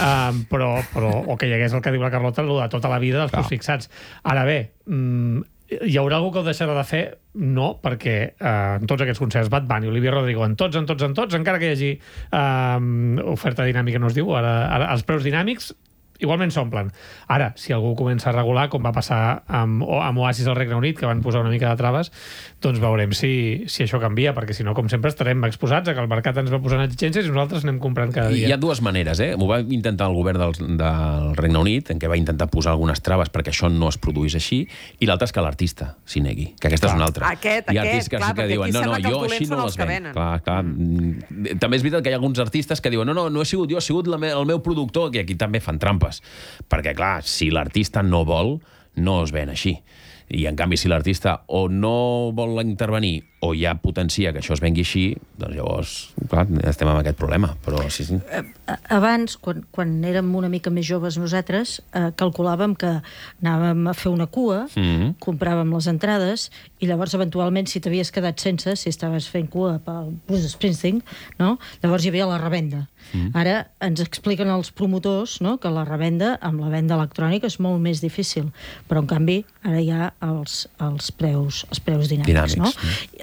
S24: o que hi hagués el que diu la Carlota, de tota la vida dels preus fixats. Ara bé, hi haurà algú que ho deixarà de fer? No, perquè en tots aquests concerts, Bad Bunny, Olivia Rodrigo, en tots, encara que hi hagi oferta dinàmica, no es diu, ara els preus dinàmics igualment s'omplen. Ara, si algú comença a regular, com va passar amb Oasis al Regne Unit, que van posar una mica de traves, doncs veurem si això canvia, perquè si no, com sempre, estarem exposats a que el mercat ens va posant exigències i nosaltres anem comprant cada dia.
S10: Hi ha dues maneres, M'ho va intentar el govern del Regne Unit, en què va intentar posar algunes traves perquè això no es produís així, i l'altra és que l'artista s'hi negui, que aquesta és una altra.
S25: Hi ha artistes que sí que diuen, no, jo així no les venc. També és veritat que hi ha alguns artistes que diuen, no he sigut jo, ha sigut el meu productor, i aquí també fan trampes. Perquè, clar, si l'artista no vol, no es ven així. I, en canvi, si l'artista o no vol intervenir o ja potencia que això es vengui així, doncs llavors, clar, estem amb aquest problema. Però sí.
S2: Abans, quan érem una mica més joves nosaltres, calculàvem que anàvem a fer una cua, compràvem les entrades, i llavors, eventualment, si t'havies quedat sense, si estaves fent cua pel Bruce Springsteen, no? Llavors hi havia la revenda. Ara ens expliquen els promotors, no?, que la revenda, amb la venda electrònica, és molt més difícil. Però, en canvi, ara hi ha els preus dinàmics, no?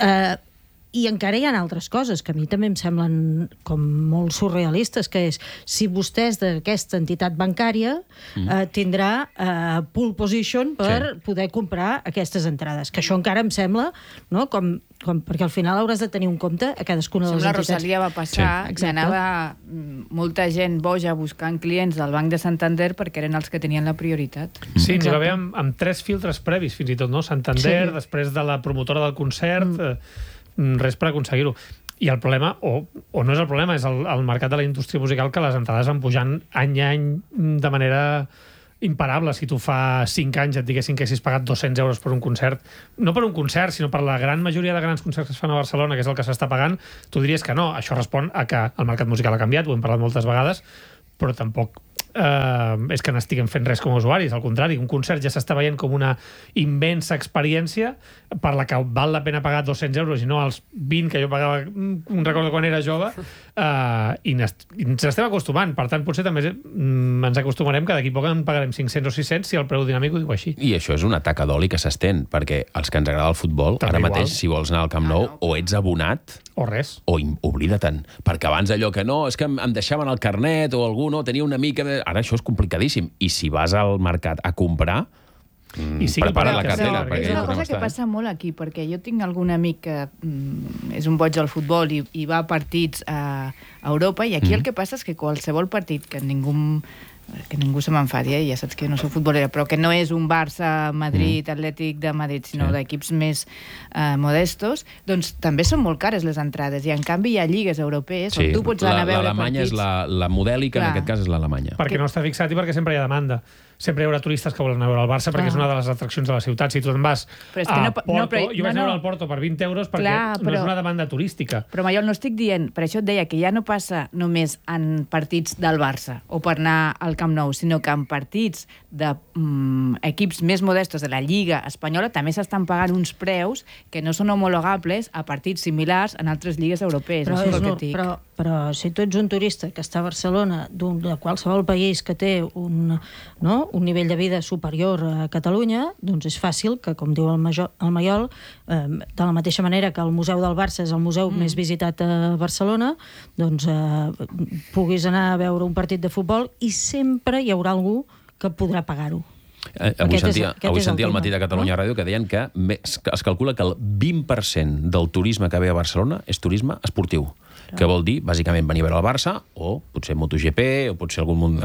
S2: I encara hi ha altres coses que a mi també em semblen com molt surrealistes, que és, si vostè és d'aquesta entitat bancària, tindrà pole position per poder comprar aquestes entrades, que això encara em sembla, no?, perquè al final hauràs de tenir un compte a cadascuna de les entitats.
S20: La Rosalia va passar, que anava molta gent boja buscant clients del Banc de Santander perquè eren els que tenien la prioritat.
S24: Sí, n'hi va haver amb 3 filtres previs, fins i tot, no? Santander, després de la promotora del concert, res per aconseguir-ho. I el problema, o no és el problema, és el mercat de la indústria musical, que les entrades van pujant any a any de manera imparable. Si tu fa 5 anys et diguessin que haguessis pagat 200 euros per un concert, no per un concert, sinó per la gran majoria de grans concerts que es fan a Barcelona, que és el que s'està pagant, tu diries que no. Això respon a que el mercat musical ha canviat, ho hem parlat moltes vegades, però tampoc és que n'estiguem fent res com a usuaris. Al contrari, un concert ja s'està veient com una immensa experiència per la que val la pena pagar 200 euros i no els 20 que jo pagava, recordo quan era jove, i ens estem acostumant. Per tant, potser també ens acostumarem que d'aquí poc en pagarem 500 o 600 si el preu dinàmic ho diu així.
S10: I això és una taca d'oli que s'estén, perquè els que ens agrada el futbol, ara mateix, si vols anar al Camp Nou, o ets abonat
S24: o res,
S10: o oblida-te'n, perquè abans allò que no, és que em deixaven el carnet o algú no, tenia una mica de... Ara això és complicadíssim, i si vas al mercat a comprar, prepara la cartera.
S20: És una cosa que passa molt aquí, perquè jo tinc algun amic que és un boig del futbol i va a partits a Europa, i aquí el que passa és que qualsevol partit que ningú se m'enfadi, ja saps que no soc futbolera, però que no és un Barça, Madrid, Atlètic de Madrid, sinó d'equips més modestos, doncs també són molt cares les entrades, i en canvi hi ha lligues europees on tu pots anar a veure
S10: l'Alemanya és la modèlica, en aquest cas és l'Alemanya.
S24: Perquè no està fixat i perquè sempre hi ha demanda. Sempre hi haurà turistes que volen anar a veure el Barça perquè és una de les atraccions de la ciutat. Si tu te'n vas a Porto, jo vaig anar al Porto per 20 euros perquè no és una demanda turística.
S20: Però, Maiol, no estic dient, per això et deia que ja no passa només en partits del Barça o per anar al Camp Nou, sinó que en partits d'equips més modestos de la Lliga Espanyola també s'estan pagant uns preus que no són homologables a partits similars en altres lligues europees.
S2: Però si tu ets un turista que està a Barcelona, de qualsevol país que té un nivell de vida superior a Catalunya, doncs és fàcil que, com diu el Maiol, de la mateixa manera que el Museu del Barça és el museu més visitat a Barcelona, doncs puguis anar a veure un partit de futbol i sempre hi haurà algú que podrà pagar-ho.
S10: Avui sentia al Matí de Catalunya Ràdio que deien que es calcula que el 20% del turisme que ve a Barcelona és turisme esportiu, que vol dir, bàsicament, venir a veure el Barça, o potser MotoGP, o potser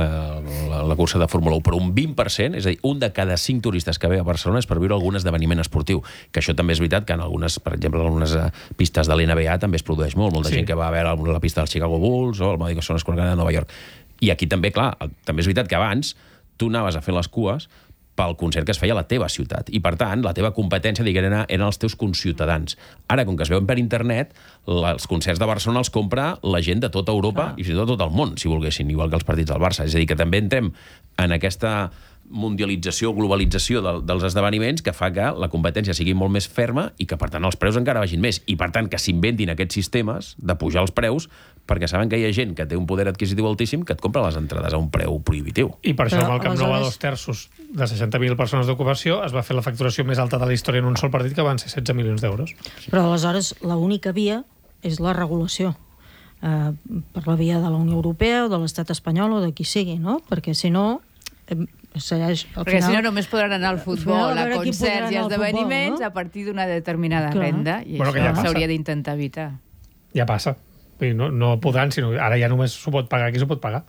S10: la cursa de Fórmula 1, però un 20%, és a dir, un de cada 5 turistes que ve a Barcelona és per viure algun esdeveniment esportiu, que això també és veritat que en algunes, per exemple, en algunes pistes de l'NBA també es produeix molta gent que va a veure la pista del Chicago Bulls o el Madison Square Garden de Nova York. I aquí també, clar, també és veritat que abans tu anaves a fer les cues pel concert que es feia a la teva ciutat. I, per tant, la teva competència, eren els teus conciutadans. Ara, com que es veuen per internet, els concerts de Barcelona els compra la gent de tota Europa i fins i tot el món, si volguessin, igual que els partits del Barça. És a dir, que també entrem en aquesta mundialització o globalització dels esdeveniments que fa que la competència sigui molt més ferma i que, per tant, els preus encara vagin més. I, per tant, que s'inventin aquests sistemes de pujar els preus perquè saben que hi ha gent que té un poder adquisitiu altíssim que et compra les entrades a un preu prohibitiu.
S24: I per això, amb el Camp Nou a 2 terços de 60.000 persones d'ocupació, es va fer la facturació més alta de la història en un sol partit, que van ser 16 milions d'euros.
S2: Però, aleshores, l'única via és la regulació. Per la via de la Unió Europea o de l'Estat espanyol o de qui sigui, no? Perquè, si no...
S20: Perquè si no només podran anar al futbol, a concerts i esdeveniments a partir d'una determinada renda, i això s'hauria d'intentar evitar.
S24: Ja passa. No podran, sinó ara ja només s'ho pot pagar qui s'ho pot pagar.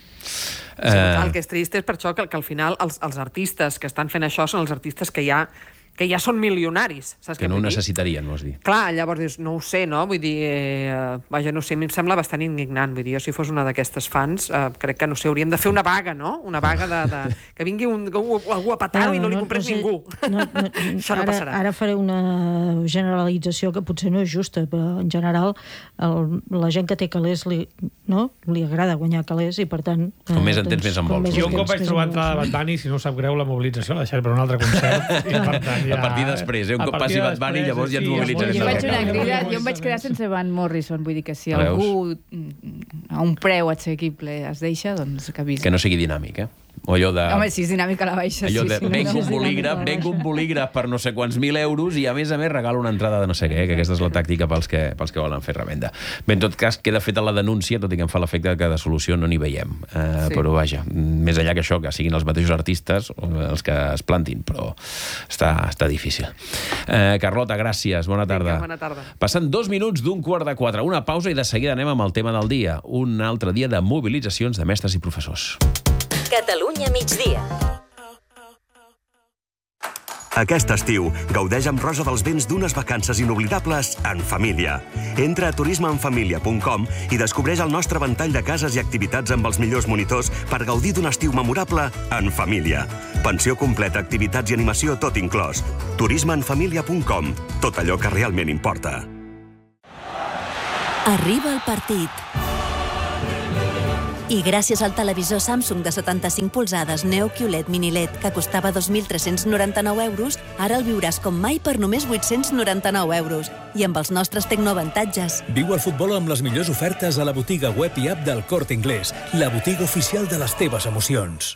S25: El que és trist és per això que al final els artistes que estan fent això són els artistes que ja són milionaris. Saps
S10: que no ho necessitarien, vols dir.
S25: Clar, llavors dius, no ho sé, no? Vull dir, vaja, no sé, a mi em sembla bastant indignant. Vull dir, jo si fos una d'aquestes fans, crec que, no sé, hauríem de fer una vaga, no? Una vaga que vingui algú a petar-ho i no li comprés ningú. Això no passarà.
S2: Ara faré una generalització que potser no és justa, però en general la gent que té calés li agrada guanyar calés i, per tant...
S10: Com més en tens, més en vols.
S24: Jo un cop vaig trobar entrada de Bad Bunny, si no us sap greu, la mobilització la deixaré per un altre concert, i per tant
S10: a partir després, un cop passi Bad Bunny, llavors ja et mobilitzarem.
S20: Jo vaig una crida, jo em vaig quedar sense Van Morrison, vull dir que si algú a un preu assequible es deixa, doncs que avisa.
S10: Que no sigui dinàmic, O allò de...
S20: Home, si és dinàmica a la baixa,
S10: allò de venc un bolígraf per no sé quants mil euros i a més regalo una entrada de no sé què, que aquesta és la tàctica pels que volen fer revenda. Bé, en tot cas, queda feta la denúncia, tot i que em fa l'efecte que de solució no n'hi veiem. Però vaja, més enllà que això, que siguin els mateixos artistes els que es plantin, però està difícil. Carlota, gràcies, bona tarda.
S25: Bona tarda.
S10: Passen 2 minuts d'3:15, una pausa i de seguida anem amb el tema del dia. Un altre dia de mobilitzacions de mestres i professors.
S22: Catalunya migdia.
S3: Aquest estiu, gaudeix amb Rosa dels Vents d'unes vacances inoblidables en família. Entra a turismeenfamilia.com i descobreix el nostre ventall de cases i activitats amb els millors monitors per gaudir d'un estiu memorable en família. Pensió completa, activitats i animació tot inclòs. turismeenfamilia.com. Tot allò que realment importa.
S22: Arriba el partit. I gràcies al televisor Samsung de 75 polzades Neo QLED Mini LED que costava 2.399 euros, ara el viuràs com mai per només 899 euros. I amb els nostres tecnoavantatges.
S4: Viu el futbol amb les millors ofertes a la botiga web i app del Corte Inglés, la botiga oficial de les teves emocions.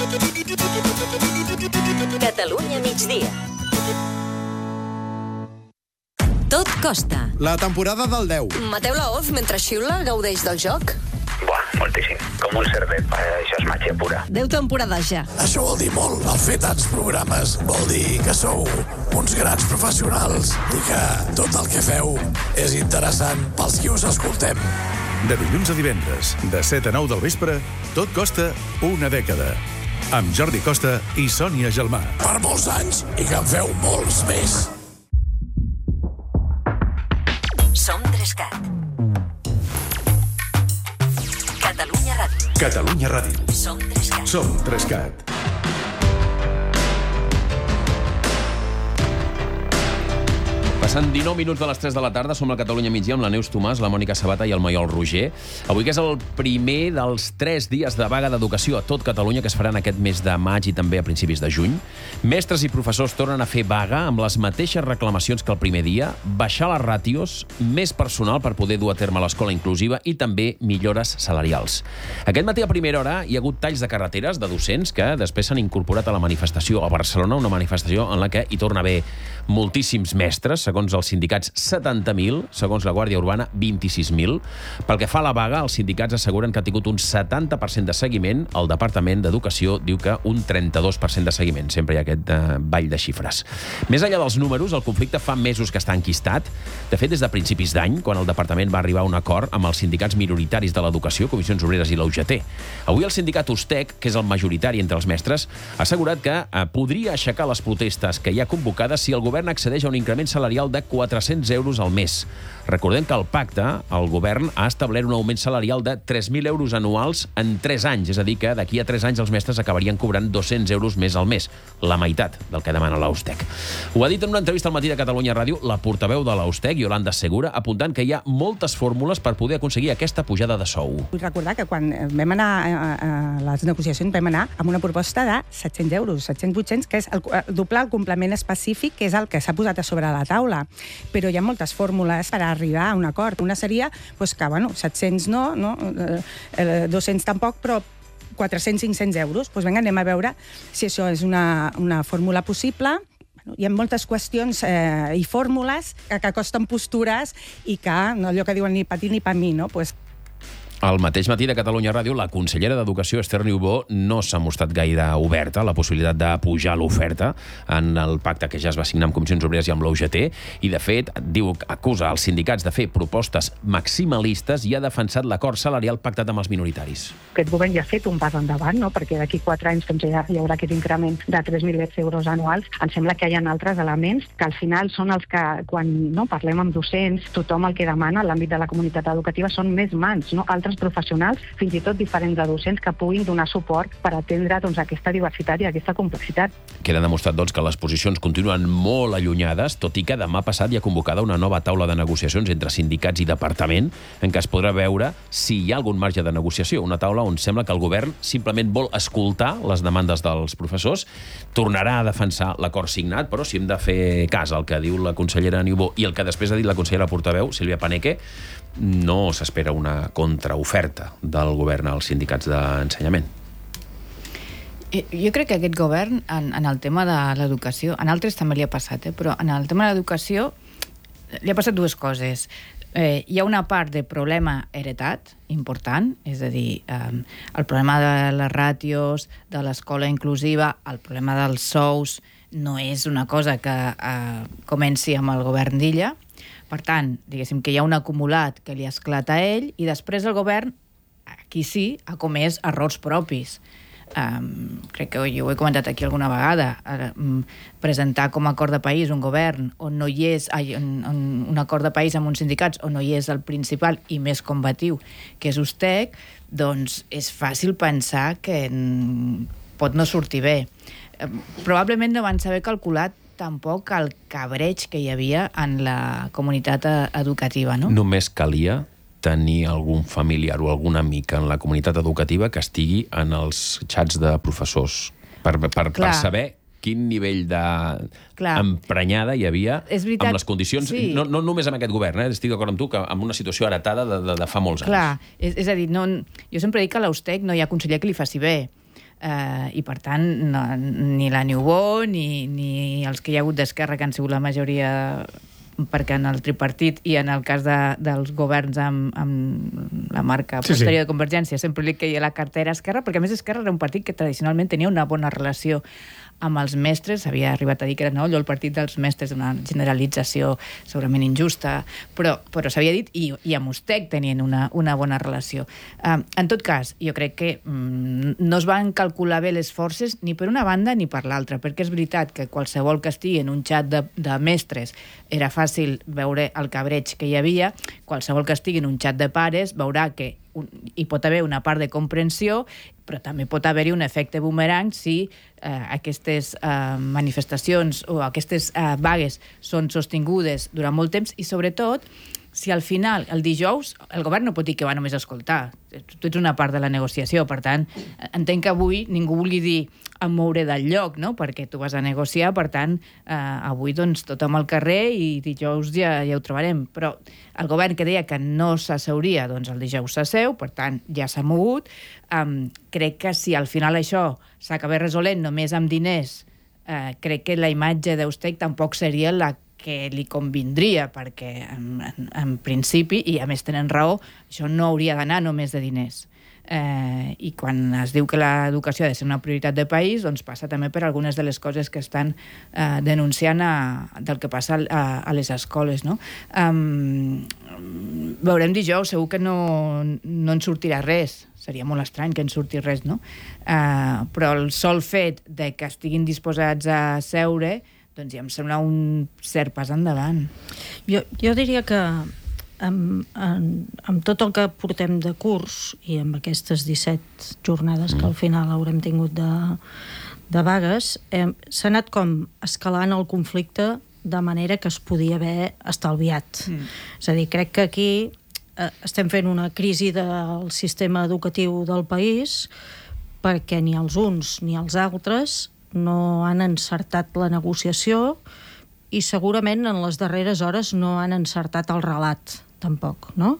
S22: Catalunya migdia. Tot costa.
S5: La temporada del 10.
S6: Mateu Laoz, mentre xiula, gaudeix del joc?
S5: Buah, moltíssim. Com un cerdet, això és màgia pura.
S22: 10 temporades ja.
S6: Això vol dir molt. El fer tants programes vol dir que sou uns grans professionals i que tot el que feu és interessant pels qui us escoltem.
S1: De dilluns a divendres, de 7 a 9 del vespre, tot costa una dècada. Amb Jordi Costa i Sònia Gelmà.
S6: Per molts anys i que en feu molts més.
S22: Som 3CAT. Catalunya Ràdio.
S1: Catalunya Ràdio.
S22: Som 3CAT.
S1: Som 3CAT.
S10: Passant 19 minuts de les 3 de la tarda, som a Catalunya Migdia amb la Neus Tomàs, la Mònica Sabata i el Maiol Roger. Avui que és el primer dels 3 dies de vaga d'educació a tot Catalunya que es faran aquest mes de maig i també a principis de juny. Mestres i professors tornen a fer vaga amb les mateixes reclamacions que el primer dia, baixar les ràtios, més personal per poder dur a terme l'escola inclusiva i també millores salarials. Aquest matí a primera hora hi ha hagut talls de carreteres de docents que després s'han incorporat a la manifestació a Barcelona, una manifestació en la que hi torna a haver moltíssims mestres, segons els sindicats 70.000, segons la Guàrdia Urbana 26.000. Pel que fa a la vaga, els sindicats asseguren que ha tingut un 70% de seguiment, el Departament d'Educació diu que un 32% de seguiment, sempre hi ha aquest ball de xifres. Més enllà dels números, el conflicte fa mesos que està enquistat. De fet, des de principis d'any, quan el Departament va arribar a un acord amb els sindicats minoritaris de l'educació, Comissions Obreres i la UGT. Avui el sindicat USTEC, que és el majoritari entre els mestres, ha assegurat que podria aixecar les protestes que hi ha convocades si el govern accedeix a un increment salarial de 400 euros al mes. Recordem que al pacte el govern ha establert un augment salarial de 3.000 euros anuals en 3 anys, és a dir, que d'aquí a 3 anys els mestres acabarien cobrant 200 euros més al mes, la meitat del que demana l'USTEC. Ho ha dit en una entrevista al Matí de Catalunya Ràdio la portaveu de l'USTEC, Yolanda Segura, apuntant que hi ha moltes fórmules per poder aconseguir aquesta pujada de sou.
S8: Vull recordar que quan vam anar a les negociacions vam anar amb una proposta de 700 euros, 700-800, que és doblar el complement específic, que és el que s'ha posat a sobre la taula. Però hi ha moltes fórmules per arribar a un acord. Una seria que, 700 no, 200 tampoc, però 400-500 euros. Doncs vinga, anem a veure si això és una fórmula possible. Hi ha moltes qüestions i fórmules que costen postures i que, no allò que diuen ni pa ti ni pa mi, no?
S10: Al mateix matí de Catalunya Ràdio, la consellera d'Educació, Esther Niubó, no s'ha mostrat gaire oberta a la possibilitat de pujar l'oferta en el pacte que ja es va signar amb Comissions Obreres i amb l'UGT, i de fet acusa els sindicats de fer propostes maximalistes i ha defensat l'acord salarial pactat amb els minoritaris.
S9: Aquest govern ja ha fet un pas endavant, no? Perquè d'aquí 4 anys ja hi haurà aquest increment de 3.000 euros anuals. Em sembla que hi ha altres elements que al final són els que, quan parlem amb docents, tothom el que demana en l'àmbit de la comunitat educativa són més mans, no? Altres professionals, fins i tot diferents de docents, que puguin donar suport per atendre aquesta diversitat i aquesta complexitat.
S10: Queda demostrat, que les posicions continuen molt allunyades, tot i que demà passat hi ha convocada una nova taula de negociacions entre sindicats i departament, en què es podrà veure si hi ha algun marge de negociació. Una taula on sembla que el govern simplement vol escoltar les demandes dels professors, tornarà a defensar l'acord signat, però si hem de fer cas al que diu la consellera Niubó i el que després ha dit la consellera portaveu, Sílvia Paneque, no s'espera una contraoferta del govern als sindicats d'ensenyament.
S20: Jo crec que aquest govern, en el tema de l'educació, en altres també li ha passat, però en el tema de l'educació li ha passat dues coses. Hi ha una part de problema heretat important, és a dir, el problema de les ràtios, de l'escola inclusiva, el problema dels sous, no és una cosa que comenci amb el govern d'Illa. Per tant, diguéssim que hi ha un acumulat que li esclata a ell i després el govern, aquí sí, ha comès errors propis. Crec que jo ho he comentat aquí alguna vegada. Presentar com a acord de país un govern on no hi és un acord de país amb uns sindicats on no hi és el principal i més combatiu, que és USTEC, doncs és fàcil pensar que pot no sortir bé. Probablement no van saber calculat tampoc el cabreig que hi havia en la comunitat educativa, no?
S10: Només calia tenir algun familiar o algun amic en la comunitat educativa que estigui en els xats de professors per saber quin nivell d'emprenyada hi havia amb les condicions, no només amb aquest govern, estic d'acord amb tu, que amb una situació heretada de fa molts anys.
S20: Clar, és a dir, jo sempre dic que a l'USTEC no hi ha conseller que li faci bé, i per tant ni la Niubó ni els que hi ha hagut d'Esquerra, que han sigut la majoria perquè en el tripartit i en el cas dels governs amb la marca posterior de Convergència sempre li queia la cartera a Esquerra, perquè a més Esquerra era un partit que tradicionalment tenia una bona relació amb els mestres, havia arribat a dir que era el partit dels mestres, d'una generalització segurament injusta, però s'havia dit, i amb Ustec tenien una bona relació. En tot cas, jo crec que no es van calcular bé les forces ni per una banda ni per l'altra, perquè és veritat que qualsevol que estigui en un xat de mestres era fàcil veure el cabreig que hi havia, qualsevol que estigui en un xat de pares veurà que hi pot haver una part de comprensió, però també pot haver-hi un efecte boomerang si aquestes manifestacions o aquestes vagues són sostingudes durant molt temps i, sobretot, si al final, el dijous, el govern no pot dir que va només escoltar. Tu ets una part de la negociació, per tant, entenc que avui ningú vulgui dir em mouré del lloc, no? Perquè tu vas a negociar, per tant, avui doncs tothom al carrer i dijous ja ho trobarem. Però el govern que deia que no s'asseuria, doncs el dijous s'asseu, per tant, ja s'ha mogut. Crec que si al final això s'acaba resolent només amb diners, crec que la imatge d'Eustec tampoc seria la que li convindria, perquè en principi, i a més tenen raó, això no hauria d'anar només de diners. I quan es diu que l'educació ha de ser una prioritat de país, doncs passa també per algunes de les coses que estan denunciant del que passa a les escoles, no? Veurem dijous, segur que no en sortirà res, seria molt estrany que en surti res, no? Però el sol fet de que estiguin disposats a seure, doncs ja em sembla un cert pas endavant.
S2: Jo diria que amb tot el que portem de curs i amb aquestes 17 jornades que al final haurem tingut de vagues, s'ha anat com escalant el conflicte de manera que es podia haver estalviat. És a dir, crec que aquí estem fent una crisi del sistema educatiu del país perquè ni els uns ni els altres no han encertat la negociació i segurament en les darreres hores no han encertat el relat, tampoc, no?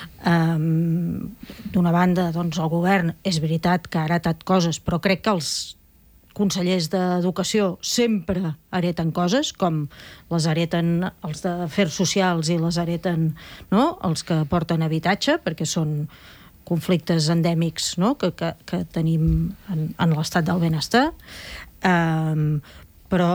S2: D'una banda, doncs, el govern és veritat que ha heretat coses, però crec que els consellers d'Educació sempre hereten coses, com les hereten els d'Afers Socials i les hereten, no?, els que porten habitatge, perquè són conflictes endèmics, no?, que tenim en l'estat del benestar. Però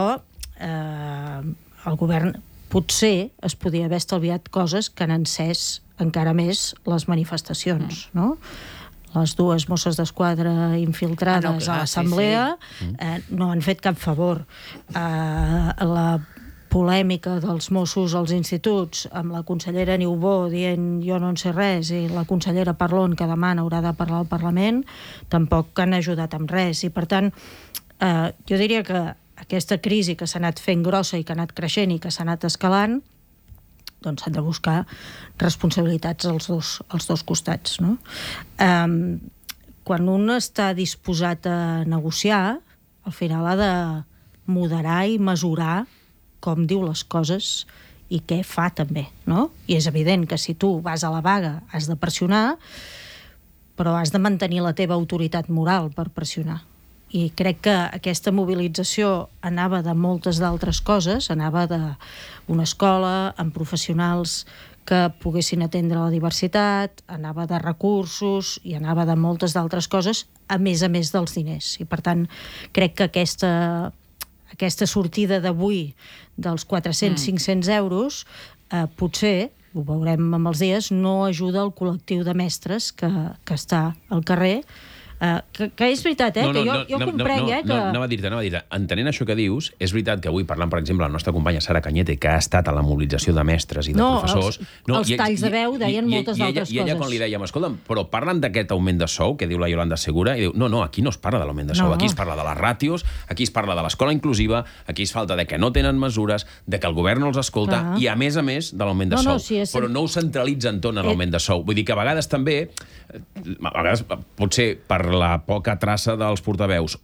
S2: el govern potser es podia haver estalviat coses que han encès encara més les manifestacions, no? Les dues Mosses d'Esquadra infiltrades a l'Assemblea no han fet cap favor. La polèmica dels Mossos als instituts amb la consellera Niubó dient jo no en sé res i la consellera Parlon que demà haurà de parlar al Parlament tampoc han ajudat amb res i per tant jo diria que aquesta crisi que s'ha anat fent grossa i que ha anat creixent i que s'ha anat escalant doncs s'han de buscar responsabilitats als dos costats, no? Quan un està disposat a negociar al final ha de moderar i mesurar com diu les coses i què fa també, no? I és evident que si tu vas a la vaga has de pressionar, però has de mantenir la teva autoritat moral per pressionar. I crec que aquesta mobilització anava de moltes d'altres coses, anava d'una escola amb professionals que poguessin atendre la diversitat, anava de recursos i anava de moltes d'altres coses, a més dels diners. I per tant, crec que aquesta sortida d'avui dels 400-500 euros potser, ho veurem amb els dies, no ajuda el col·lectiu de mestres que està al carrer. Que és veritat, que jo comprenc, que...
S10: Anava a dir-te, entenent això que dius, és veritat que avui parlant, per exemple, la nostra companya Sara Cañete, que ha estat a la mobilització de mestres i de professors...
S2: Els talls de veu deien moltes altres coses.
S10: I ella quan li dèiem, escolta'm, però parlen d'aquest augment de sou, que diu la Yolanda Segura, i diu, no, aquí no es parla de l'augment de sou, aquí es parla de les ràtios, aquí es parla de l'escola inclusiva, aquí es falta de que no tenen mesures, de que el govern no els escolta, i a més de l'augment de sou. Però no ho centralitzen tot en l'augment de sou. Vull dir que a vegades també, potser per la poca traça dels portaveus